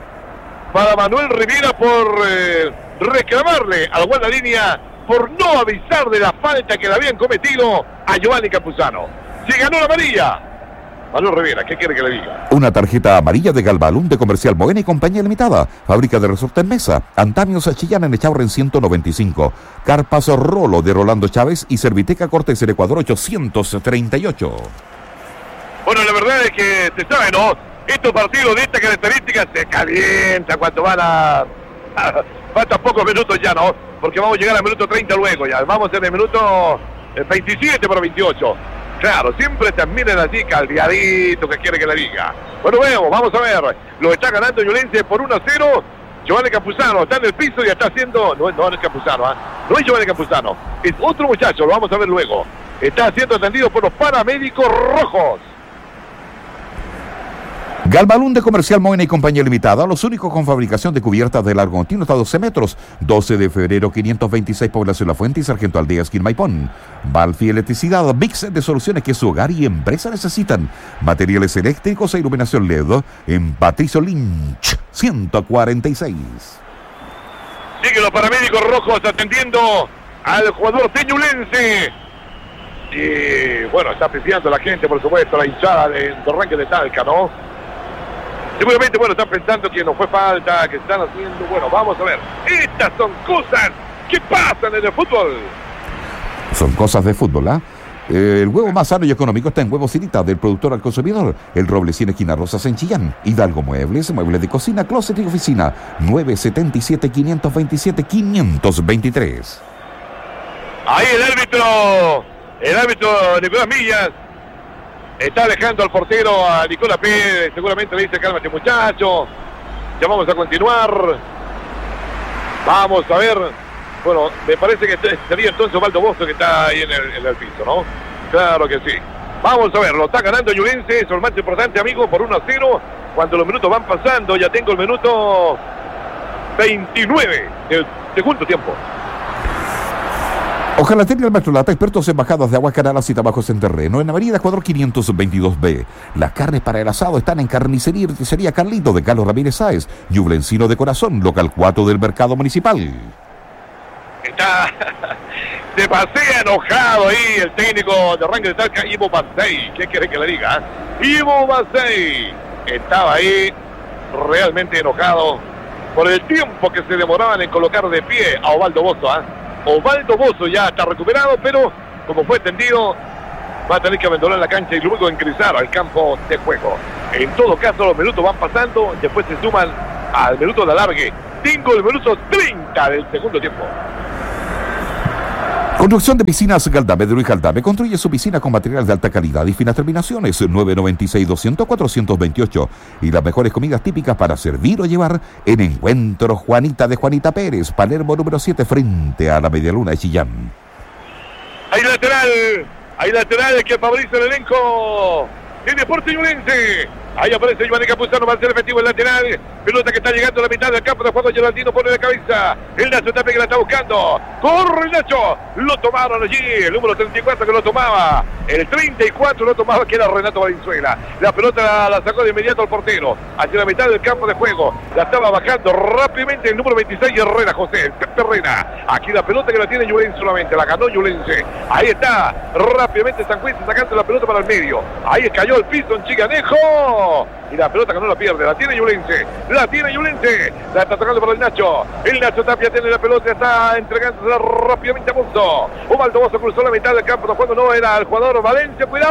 para Manuel Rivera por eh, reclamarle al guardalínea por no avisar de la falta que le habían cometido a Giovanni Campuzano. Se ganó la amarilla. Manuel Rivera, ¿qué quiere que le diga? Una tarjeta amarilla de Galbalún de Comercial Moena y Compañía Limitada. Fábrica de resortes Mesa. Antamios Chillán en Echaurren ciento noventa y cinco. Carpas Rolo de Rolando Chávez y Serviteca Cortes en Ecuador ochocientos treinta y ocho. Bueno, la verdad es que se sabe, ¿no? Estos partidos de esta característica se calientan cuando van a... Faltan pocos minutos ya, ¿no? Porque vamos a llegar al minuto treinta luego ya. Vamos en el minuto veintisiete para veintiocho. Claro, siempre terminan así caldeadito, que quiere que le diga. Bueno, vemos, vamos a ver. Lo está ganando Ñublense por uno a cero. Giovanni Campuzano está en el piso y está haciendo... No, no es Campuzano, ¿eh? No es Giovanni Campuzano. Es otro muchacho, lo vamos a ver luego. Está siendo atendido por los paramédicos rojos. Galbalún de Comercial Moena y Compañía Limitada, los únicos con fabricación de cubiertas de largo continuo hasta doce metros. doce de febrero, quinientos veintiséis, Población La Fuente y Sargento Aldea, esquina Maipón. Balfi Electricidad, mix de soluciones que su hogar y empresa necesitan. Materiales eléctricos e iluminación L E D en Patricio Lynch, ciento cuarenta y seis. Siguen los paramédicos rojos atendiendo al jugador de Ñublense. Y bueno, está apreciando la gente, por supuesto, la hinchada de Torranque de Talca, ¿no? Seguramente, bueno, están pensando que no fue falta, que están haciendo... Bueno, vamos a ver. Estas son cosas que pasan en el fútbol. Son cosas de fútbol, ¿ah? ¿eh? El huevo más sano y económico está en Huevo Cirita, del productor al consumidor. El Roblecín esquina Rosas en Chillán. Hidalgo Muebles, muebles de cocina, closet y oficina. nueve siete siete, cinco dos siete, cinco dos tres. Ahí el árbitro, el árbitro Nicolás Millas. Está alejando al portero, a Nicolás Pérez. Seguramente le dice, cálmate muchacho. Ya vamos a continuar. Vamos a ver. Bueno, me parece que sería entonces Osvaldo Bozo que está ahí en el, en el piso, ¿no? Claro que sí. Vamos a ver, lo está ganando Ñublense. Eso es lo más importante, amigo, por uno a cero. Cuando los minutos van pasando, ya tengo el minuto veintinueve del segundo tiempo. Ojalatería El Maestro Lata, expertos en bajadas de aguas, canales y trabajos en terreno, en Avenida Ecuador quinientos veintidós B. Las carnes para el asado están en Carnicería y Roticería Carlito de Carlos Ramírez Sáez, Ñublencino de Corazón, local cuatro del Mercado Municipal. Está, se pasea enojado ahí el técnico de Rangel de Talca, Ivo Basey. ¿Qué quiere que le diga? Ivo Basey estaba ahí realmente enojado por el tiempo que se demoraban en colocar de pie a Osvaldo Bozo, ¿eh? Osvaldo Bozo ya está recuperado, pero como fue tendido, va a tener que abandonar la cancha y luego ingresar al campo de juego. En todo caso, los minutos van pasando, después se suman al minuto de alargue. Tengo el minuto treinta del segundo tiempo. Construcción de piscinas Galdame de Luis Galdame. Construye su piscina con materiales de alta calidad y finas terminaciones. nueve nueve seis, doscientos, cuatrocientos veintiocho. Y las mejores comidas típicas para servir o llevar en Encuentro Juanita de Juanita Pérez, Palermo número siete, frente a la Medialuna de Chillán. Hay lateral, hay lateral que favorece el elenco de Deportes Ñublense. Ahí aparece Giovanni Campuzano, va a ser efectivo el lateral. Pelota que está llegando a la mitad del campo de juego. Geraldino pone la cabeza. El Nacho Tapia que la está buscando. Corre el Nacho. Lo tomaron allí. El número treinta y cuatro que lo tomaba. El treinta y cuatro lo tomaba, que era Renato Valenzuela. La pelota la, la sacó de inmediato al portero. Hacia la mitad del campo de juego. La estaba bajando rápidamente el número veintiséis, Herrera José. El Pepe Herrera. Aquí la pelota que la tiene Ñublense solamente. La ganó Ñublense. Ahí está. Rápidamente Sanjuiz sacando la pelota para el medio. Ahí cayó el piso en Chiganejo. Y la pelota que no la pierde, la tiene Ñublense, la tiene Ñublense, la está tocando para el Nacho, el Nacho Tapia tiene la pelota, está entregándosela rápidamente a Bozo. Osvaldo Bozo cruzó la mitad del campo, cuando no era el jugador Valencia, cuidado,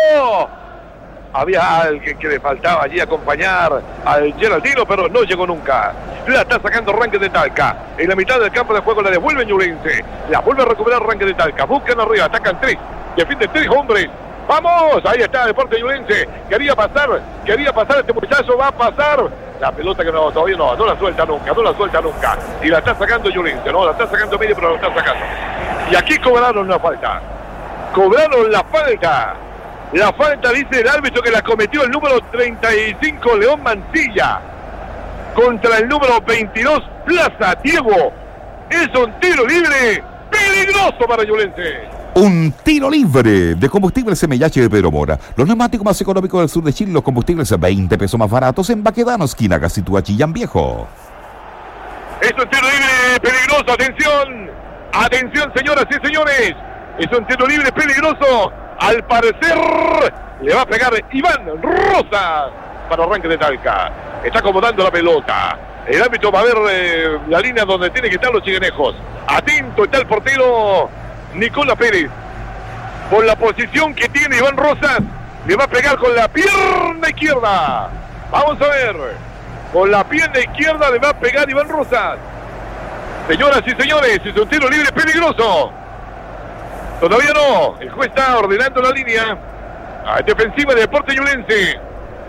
había alguien que le faltaba allí acompañar al Geraldino, pero no llegó nunca. La está sacando Rangel de Talca, en la mitad del campo de juego la devuelve Ñublense, la vuelve a recuperar Rangel de Talca, buscan arriba, atacan tres, defienden tres hombres. ¡Vamos! Ahí está Deportes Ñublense. Quería pasar, quería pasar este muchacho, va a pasar. La pelota que no, todavía no, no la suelta nunca, no la suelta nunca. Y la está sacando Ñublense, no, la está sacando medio, pero la está sacando. Y aquí cobraron la falta. Cobraron la falta. La falta, dice el árbitro, que la cometió el número treinta y cinco, León Mancilla. Contra el número veintidós, Plaza Diego. Es un tiro libre peligroso para Ñublense. Un tiro libre de combustibles M H de Pedro Mora. Los neumáticos más económicos del sur de Chile, los combustibles veinte pesos más baratos en Baquedano, esquina Gacitúa, Chillán Viejo. Es un tiro libre peligroso, atención. Atención, señoras y señores. Es un tiro libre peligroso. Al parecer le va a pegar Iván Rosas para Rangel de Talca. Está acomodando la pelota. El árbitro va a ver eh, la línea donde tiene que estar los chiganejos. Atento está el portero Nicolás Pérez. Por la posición que tiene Iván Rosas, le va a pegar con la pierna izquierda. Vamos a ver. Con la pierna izquierda le va a pegar Iván Rosas. Señoras y señores, es un tiro libre peligroso. Todavía no. El juez está ordenando la línea. A defensiva de Deportes Ñublense.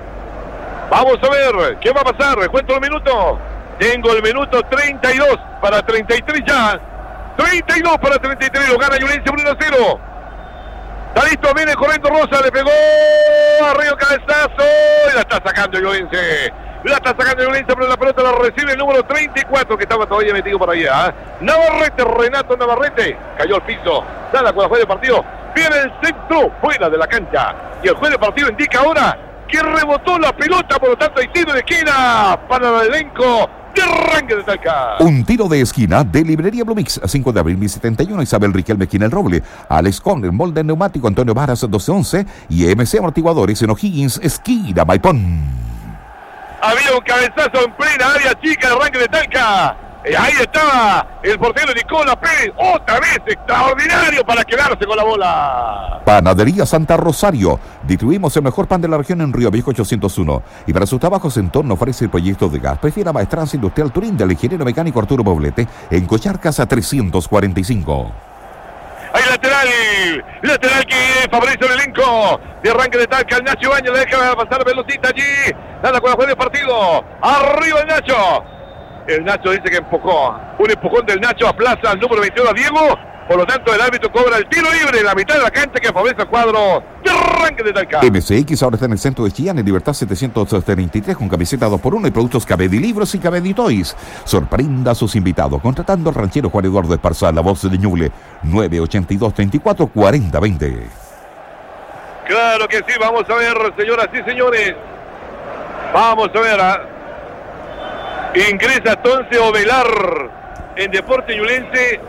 Vamos a ver qué va a pasar. Cuento el minuto. Tengo el minuto treinta y dos para treinta y tres ya. treinta y dos para treinta y tres. Lo gana Ñublense uno a cero. Está listo, viene corriendo Rosa. Le pegó arriba cabezazo. Y la está sacando Ñublense. La está sacando Ñublense, pero la pelota la recibe el número treinta y cuatro, que estaba todavía metido por allá. ¿eh? Navarrete, Renato Navarrete. Cayó al piso. Nada con el juez de partido. Viene el centro fuera de la cancha. Y el juez de partido indica ahora que rebotó la pelota, por lo tanto hay tiro de esquina para el elenco de Rangel de Talca. Un tiro de esquina de Librería Blumix, cinco de abril mil setenta y uno, Isabel Riquelme Esquina El Roble, Alex Conner, Molde Neumático, Antonio Varas doce once y M C Amortiguadores en O'Higgins, esquina Maipón. Había un cabezazo en plena área chica de Rangel de Talca. Eh, ahí estaba el portero Nicolás Pérez, otra vez extraordinario para quedarse con la bola. Panadería Santa Rosario. Distribuimos el mejor pan de la región en Río Viejo ochocientos uno. Y para sus trabajos en torno ofrece el proyecto de gas. Prefiera Maestranza Industrial Turín del ingeniero mecánico Arturo Poblete en Cocharcas a trescientos cuarenta y cinco. Hay lateral, lateral que favorece el elenco de Rangel de Talca. El Nacho Baño le deja pasar velocita allí. Nada con la juez de partido. Arriba el Nacho. El Nacho dice que empujó. Un empujón del Nacho a plaza al número veintidós a Diego. Por lo tanto, el árbitro cobra el tiro libre en la mitad de la cancha que favorece al cuadro de Ranking de Talca. M C X ahora está en el centro de Chillán, en Libertad setecientos treinta y tres, con camiseta dos por uno y productos Cabedi Libros y Cabedi Toys. Sorprenda a sus invitados contratando al ranchero Juan Eduardo Esparza, la voz de Ñuble, nueve ochenta y dos, treinta y cuatro, cuarenta, veinte. Claro que sí, vamos a ver, señoras y señores. Vamos a ver. ¿eh? Ingresa entonces Ovelar en Deporte Ñublense.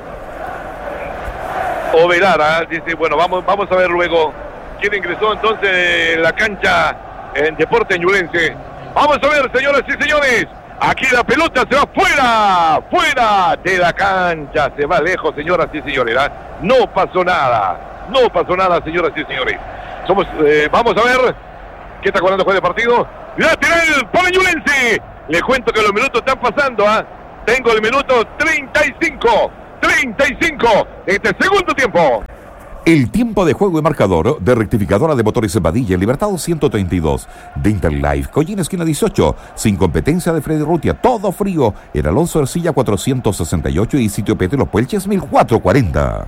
Ovelar, ¿eh? dice, bueno, vamos, vamos a ver luego quién ingresó entonces en la cancha en Deporte Ñublense. Vamos a ver, señoras y señores. Aquí la pelota se va fuera, fuera de la cancha, se va lejos, señoras y señores. ¿eh? No pasó nada, no pasó nada, señoras y señores. Somos, eh, vamos a ver qué está jugando el juez de partido. Lateral para Ñublense. Le cuento que los minutos están pasando. ¿eh? Tengo el minuto treinta y cinco. treinta y cinco de este segundo tiempo. El tiempo de juego y marcador de rectificadora de motores Badilla en Libertad ciento treinta y dos. De Interlife, Collín esquina dieciocho. Sin competencia de Freddy Rutia, todo frío. En Alonso Ercilla cuatrocientos sesenta y ocho y sitio Petro Los Puelches mil cuatrocientos cuarenta.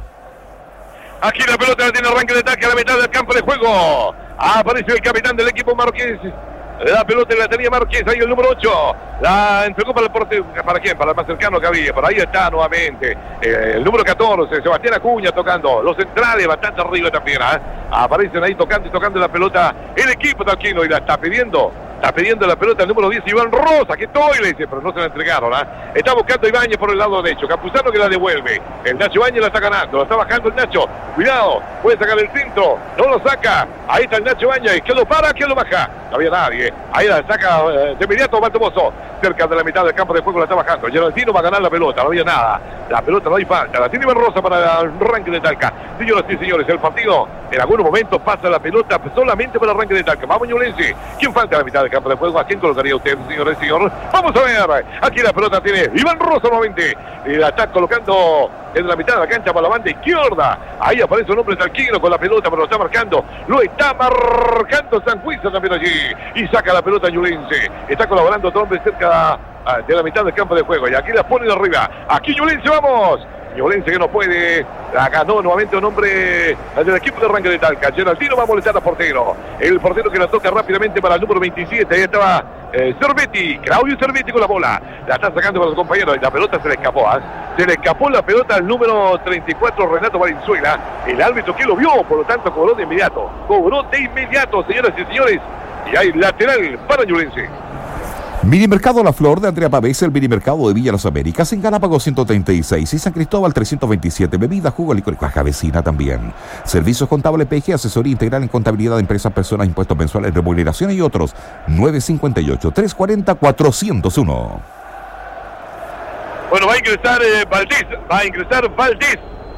Aquí la pelota la tiene arranque de ataque a la mitad del campo de juego. Aparece el capitán del equipo Marqués. La pelota la tenía Márquez, ahí el número ocho. La entregó para el portero. ¿Para quién? Para el más cercano que había. Por ahí está nuevamente. Eh, el número catorce, Sebastián Acuña tocando. Los centrales bastante arriba también. ¿eh? Aparecen ahí tocando y tocando la pelota. El equipo talquino y la está pidiendo. Está pidiendo la pelota el número diez, Iván Rosa, que estoy, le dice, pero no se la entregaron. ¿eh? Está buscando Ibáñez por el lado derecho. Campuzano que la devuelve. El Nacho Ibáñez la está ganando. La está bajando el Nacho. Cuidado, puede sacar el centro. No lo saca. Ahí está el Nacho Ibáñez. ¿Quién lo para? ¿Quién lo baja? No había nadie. Ahí la saca eh, de inmediato Valtomoso. Cerca de la mitad del campo de juego la está bajando. Geraldino va a ganar la pelota. No había nada. La pelota no hay falta. La tiene Iván Rosa para el arranque de Talca. Señoras y señores, el partido en algunos momentos pasa la pelota solamente para el arranque de Talca. Vamos, Ñublense. ¿Quién falta en la mitad del campo de juego? ¿A quién colocaría usted, señores y señor? Vamos a ver. Aquí la pelota tiene Iván Rosa nuevamente. Y la está colocando en la mitad de la cancha para la banda izquierda. Ahí aparece un hombre talquino con la pelota, pero lo está marcando. Lo está marcando Sanjuiza también allí. Y saca la pelota Ñublense. Está colaborando otro hombre cerca de la mitad del campo de juego. Y aquí la pone de arriba. Aquí Ñublense, vamos. Ñublense que no puede. La ganó nuevamente un hombre del equipo de arranque de Talca. Geraldino va a molestar al portero. El portero que la toca rápidamente para el número veintisiete. Ahí estaba eh, Cervetti. Claudio Cervetti con la bola. La está sacando para los compañeros. Y la pelota se le escapó. ¿eh? Se le escapó la pelota al número treinta y cuatro, Renato Valenzuela. El árbitro que lo vio, por lo tanto cobró de inmediato. Cobró de inmediato, señoras y señores. Y hay lateral para Ñublense. Minimercado La Flor de Andrea Pavés, el Minimercado de Villa Las Américas, en Galápagos ciento treinta y seis y San Cristóbal trescientos veintisiete, bebida, jugo, licor y caja vecina también. Servicios contables P G, asesoría integral en contabilidad de empresas, personas, impuestos mensuales, remuneración y otros. nueve cinco ocho, tres cuatro cero, cuatro cero uno. Bueno, va a ingresar eh, Valdés, va a ingresar Valdés.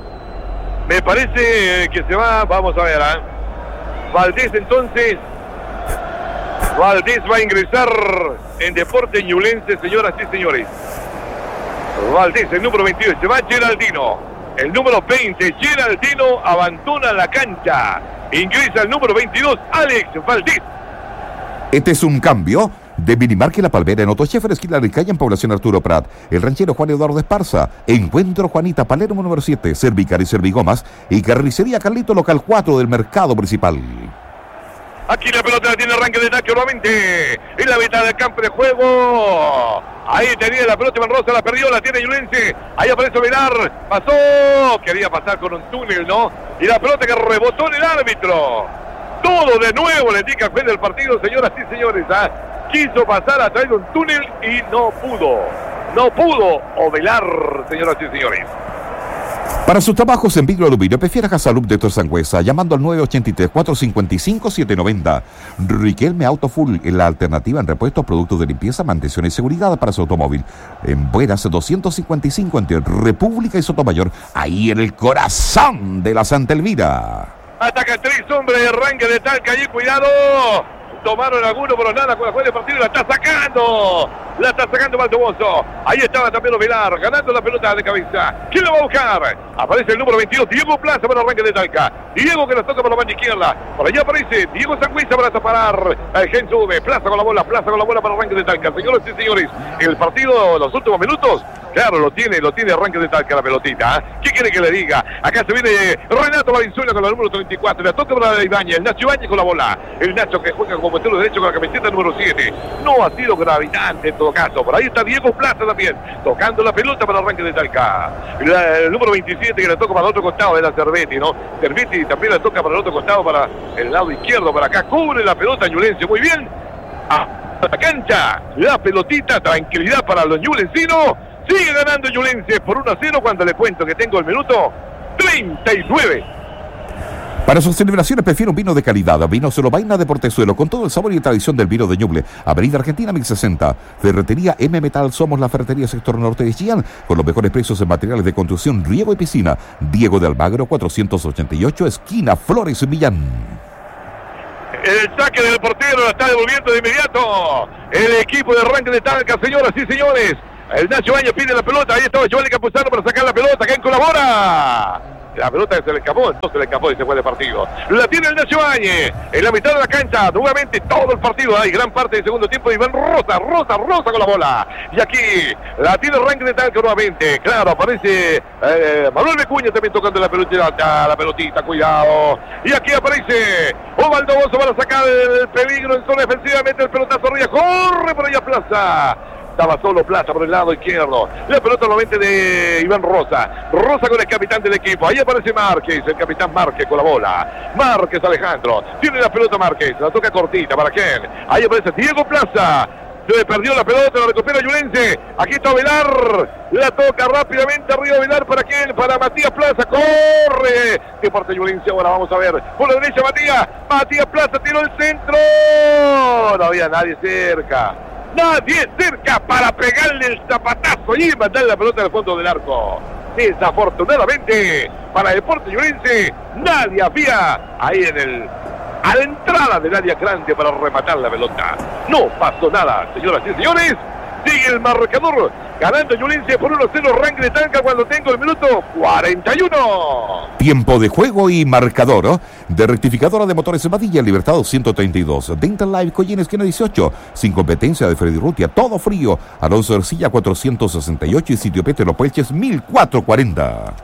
Me parece eh, que se va, vamos a ver, ¿eh? Valdés entonces... Valdés va a ingresar en Deporte Ñublense, señoras y señores. Valdés, el número veintiocho, se va Geraldino. El número veinte, Geraldino, abandona la cancha. Ingresa el número veintidós, Alex Valdés. Este es un cambio de Minimarque La Palmera en Otochefer, esquina de calle en población Arturo Prat. El ranchero Juan Eduardo Esparza. Encuentro Juanita Palermo número siete, Cervicar y Servigomas. Y Carnicería Carlito local cuatro del mercado principal. Aquí la pelota la tiene arranque de ataque nuevamente. En la mitad del campo de juego. Ahí tenía la pelota Iván Rosa, la perdió, la tiene Ñublense. Ahí aparece Velar. Pasó. Quería pasar con un túnel, ¿no? Y la pelota que rebotó en el árbitro. Todo de nuevo le indica el juez del partido, señoras y señores. ¿eh? Quiso pasar a través de un túnel y no pudo. No pudo Ovelar, señoras y señores. Para sus trabajos en vidrio aluminio, prefiera Casalub de Torsangüesa, llamando al nueve ochenta y tres, cuatrocientos cincuenta y cinco, setecientos noventa. Riquelme Auto Full, la alternativa en repuestos, productos de limpieza, mantención y seguridad para su automóvil. En Buenas doscientos cincuenta y cinco, entre República y Sotomayor, ahí en el corazón de la Santa Elvira. Ataca tres hombres de arranque de Talca, allí cuidado. Tomaron alguno, pero nada con la juez de partido, la está sacando. La está sacando Valdoboso. Ahí estaba también Ovelar, ganando la pelota de cabeza. ¿Quién lo va a buscar? Aparece el número veintidós, Diego Plaza para el arranque de Talca. Diego que la toca por la banda izquierda. Por allá aparece Diego Sangüesa para tapar al Gensube. Plaza con la bola, Plaza con la bola para el arranque de Talca. Señores y señores, el partido, los últimos minutos, claro, lo tiene, lo tiene arranque de Talca la pelotita. ¿eh? ¿Qué quiere que le diga? Acá se viene Renato Valenzuela con el número treinta y cuatro. La toca para Ibañez, el Nacho Ibañez con la bola. El Nacho que juega como puntero derecho con la camiseta número siete. No ha sido gravitante en todo caso. Por ahí está Diego Plaza también, tocando la pelota para el arranque de Talca. La, el número veintisiete que le toca para el otro costado era Cervetti, ¿no? Cervetti también la toca para el otro costado, para el lado izquierdo, para acá. Cubre la pelota Ñublense muy bien. A la cancha, la pelotita, tranquilidad para los ñublencinos. Sigue ganando Ñublense por uno a cero cuando le cuento que tengo el minuto treinta y nueve. Para sus celebraciones prefiero un vino de calidad. Vino Solo Vaina de Portezuelo, con todo el sabor y tradición del vino de Ñuble. Avenida Argentina mil sesenta. Ferretería M Metal. Somos la ferretería sector norte de Chillán, con los mejores precios en materiales de construcción, riego y piscina. Diego de Almagro, cuatrocientos ochenta y ocho, esquina Flores y Millán. El saque del portero lo está devolviendo de inmediato el equipo de arranque de Talca, señoras y señores. El Nacho Ibañez pide la pelota. Ahí estaba Giovanni Campuzano para sacar la pelota. ¿Quién colabora? La pelota se le escapó, no se le escapó y se fue de partido. La tiene el Nacho Ibañez en la mitad de la cancha. Nuevamente todo el partido. Hay gran parte del segundo tiempo. Iván Rosa, Rosa, Rosa con la bola. Y aquí la tiene el ranking de Talca nuevamente. Claro, aparece eh, Manuel Becuña también tocando la pelotita. La pelotita, cuidado. Y aquí aparece Ovaldo Bozo para sacar el peligro en zona defensivamente. El pelotazo arriba. Corre por allá Plaza. Estaba solo Plaza por el lado izquierdo. La pelota nuevamente de Iván Rosa. Rosa con el capitán del equipo. Ahí aparece Márquez, el capitán Márquez con la bola. Márquez Alejandro. Tiene la pelota Márquez. La toca cortita. ¿Para quién? Ahí aparece Diego Plaza. Se perdió la pelota, la recupera Ñublense. Aquí está Velar. La toca rápidamente arriba Velar. ¿Para quién? Para Matías Plaza. Corre. De parte Ñublense. Ahora vamos a ver. Por la derecha Matías. Matías Plaza tiró el centro. No había nadie cerca. Nadie cerca para pegarle el zapatazo y mandar la pelota al fondo del arco. Desafortunadamente para Deportes Ñublense, nadie había ahí en el a la entrada del área grande para rematar la pelota. No pasó nada, señoras y señores. Sigue el marcador, ganando Ñublense por uno a cero, arranque de Talca cuando tengo el minuto cuarenta y uno. Tiempo de juego y marcador, ¿oh? De rectificadora de motores Badilla, Libertad ciento treinta y dos. Dental Life, Collín, esquina dieciocho. Sin competencia de Freddy Rutia, todo frío. Alonso Ercilla, cuatrocientos sesenta y ocho. Y Sitio Pete Los Puelches, mil cuatrocientos cuarenta.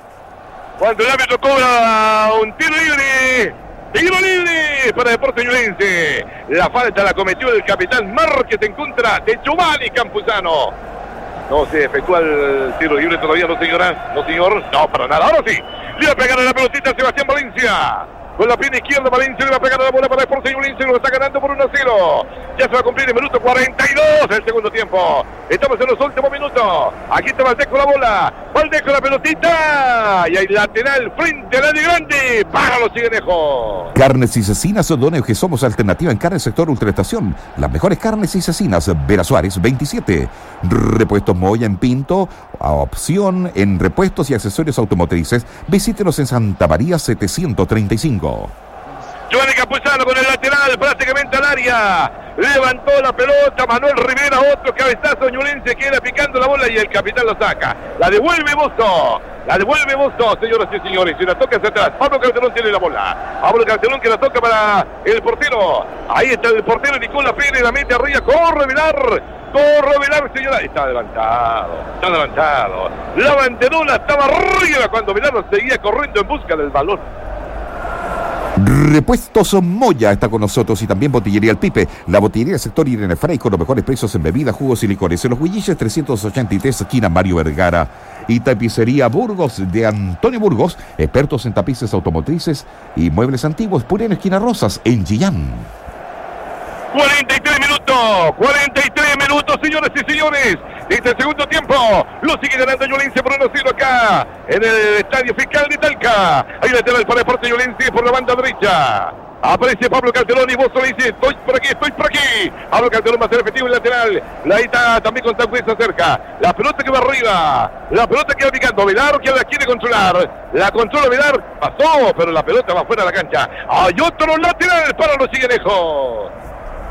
Cuando el árbitro cobra un tiro libre. Tiro libre para Deportes Ñublense. La falta la cometió el capitán Márquez en contra de Giovanni Campuzano. No se efectúa el tiro libre todavía, no señora. No señor, no para nada. Ahora sí, le va a pegar a la pelotita a Sebastián Valencia. Con la pierna izquierda Valencia le va a pegar a la bola para Deportes Ñublense. Lo está ganando por uno a cero. Ya se va a cumplir el minuto cuarenta y dos del segundo tiempo. Estamos en los últimos minutos. Aquí está Valdés con la bola. Valdés con la pelotita. Y hay lateral frente al área grande. Para los ciguenejos. Carnes y Cecinas Doneo, que somos alternativa en carne sector ultraestación. Las mejores carnes y cecinas. Vera Suárez veintisiete. Repuestos Moya en Pinto. A opción en repuestos y accesorios automotrices. Visítenos en Santa María setecientos treinta y cinco. Giovanni Campuzano con el lateral prácticamente al área. Levantó la pelota Manuel Rivera, otro cabezazo. Ñublense queda picando la bola y el capitán lo saca. La devuelve Busto. La devuelve Busto, señoras y señores. Y la toca hacia atrás. Pablo Calderón tiene la bola. Pablo Calderón que la toca para el portero. Ahí está el portero Nicolás Pérez. La mete arriba. Corre Vilar. Corre Vilar, señora. Está adelantado. Está adelantado. La banderola estaba arriba cuando Vilar seguía corriendo en busca del balón. Repuestos Moya está con nosotros y también Botillería El Pipe, la botillería del sector Irene Frey con los mejores precios en bebidas, jugos y licores. En los Huilliches trescientos ochenta y tres, esquina Mario Vergara. Y Tapicería Burgos de Antonio Burgos, expertos en tapices automotrices y muebles antiguos, Purén, esquina Rosas, en Chillán. cuarenta y tres minutos, cuarenta y tres minutos, señores y señores. Este segundo tiempo lo sigue ganando Ñublense por uno a cero acá en el Estadio Fiscal de Talca. Ahí lateral para Deportes Ñublense por la banda derecha. Aparece Pablo Calderón y Bozo le dice, estoy por aquí, estoy por aquí. Pablo Calderón va a ser efectivo en lateral. Ahí está también con Sangüesa cerca. La pelota que va arriba. La pelota que va picando. Velar que la quiere controlar. La controla Velar. Pasó, pero la pelota va fuera de la cancha. Hay otro lateral para los ciguenejos.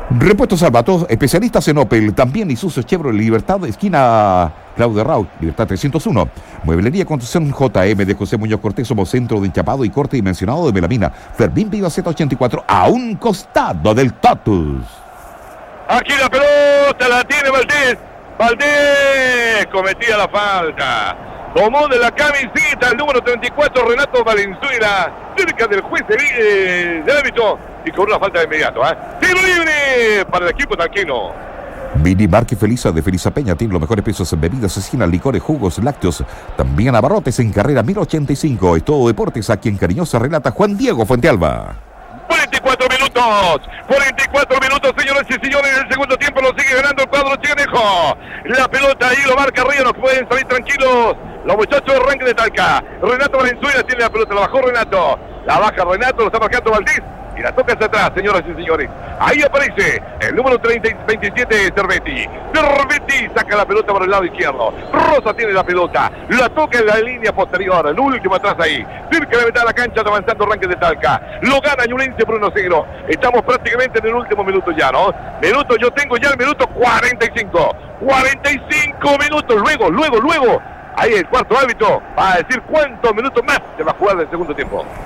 Repuestos Salvatos, especialistas en Opel, también Isuzu Chevrolet Libertad, esquina Claudio Raúl, Libertad trescientos uno. Mueblería Construcción J M de José Muñoz Cortés, somos centro de enchapado y corte dimensionado de melamina. Fermín Viva Z ochenta y cuatro, a un costado del Totus. Aquí la pelota la tiene Valdés. Valdés cometía la falta. Tomó de la camiseta el número treinta y cuatro, Renato Valenzuela, cerca del juez de, eh, del árbitro, y con una falta de inmediato. ¿eh? Tiro libre para el equipo talquino. Mini Marque Felisa de Felisa Peña tiene los mejores precios en bebidas, esquinas, licores, jugos, lácteos. También abarrotes en carrera mil ochenta y cinco. Es todo deportes, aquí en Cariñosa relata Juan Diego Fuentealba. cuarenta y cuatro minutos, cuarenta y cuatro minutos, señores y señores, en el segundo tiempo lo sigue ganando el cuadro chiganejo. La pelota ahí lo marca Río, nos pueden salir tranquilos los muchachos de Ranque de Talca. Renato Valenzuela tiene la pelota, la bajó Renato, la baja Renato, lo está marcando Valdés y la toca hacia atrás, señoras y señores. Ahí aparece el número treinta y veintisiete, Cervetti. Cervetti saca la pelota por el lado izquierdo. Rosa tiene la pelota, la toca en la línea posterior, el último atrás ahí. Cerca de la mitad de la cancha, avanzando Ranque de Talca. Lo gana Ñublense por uno a cero. Estamos prácticamente en el último minuto ya, ¿no? Minuto, yo tengo ya el minuto cuarenta y cinco. cuarenta y cinco minutos, luego, luego, luego. Ahí el cuarto árbitro va a decir cuántos minutos más se va a jugar del segundo tiempo.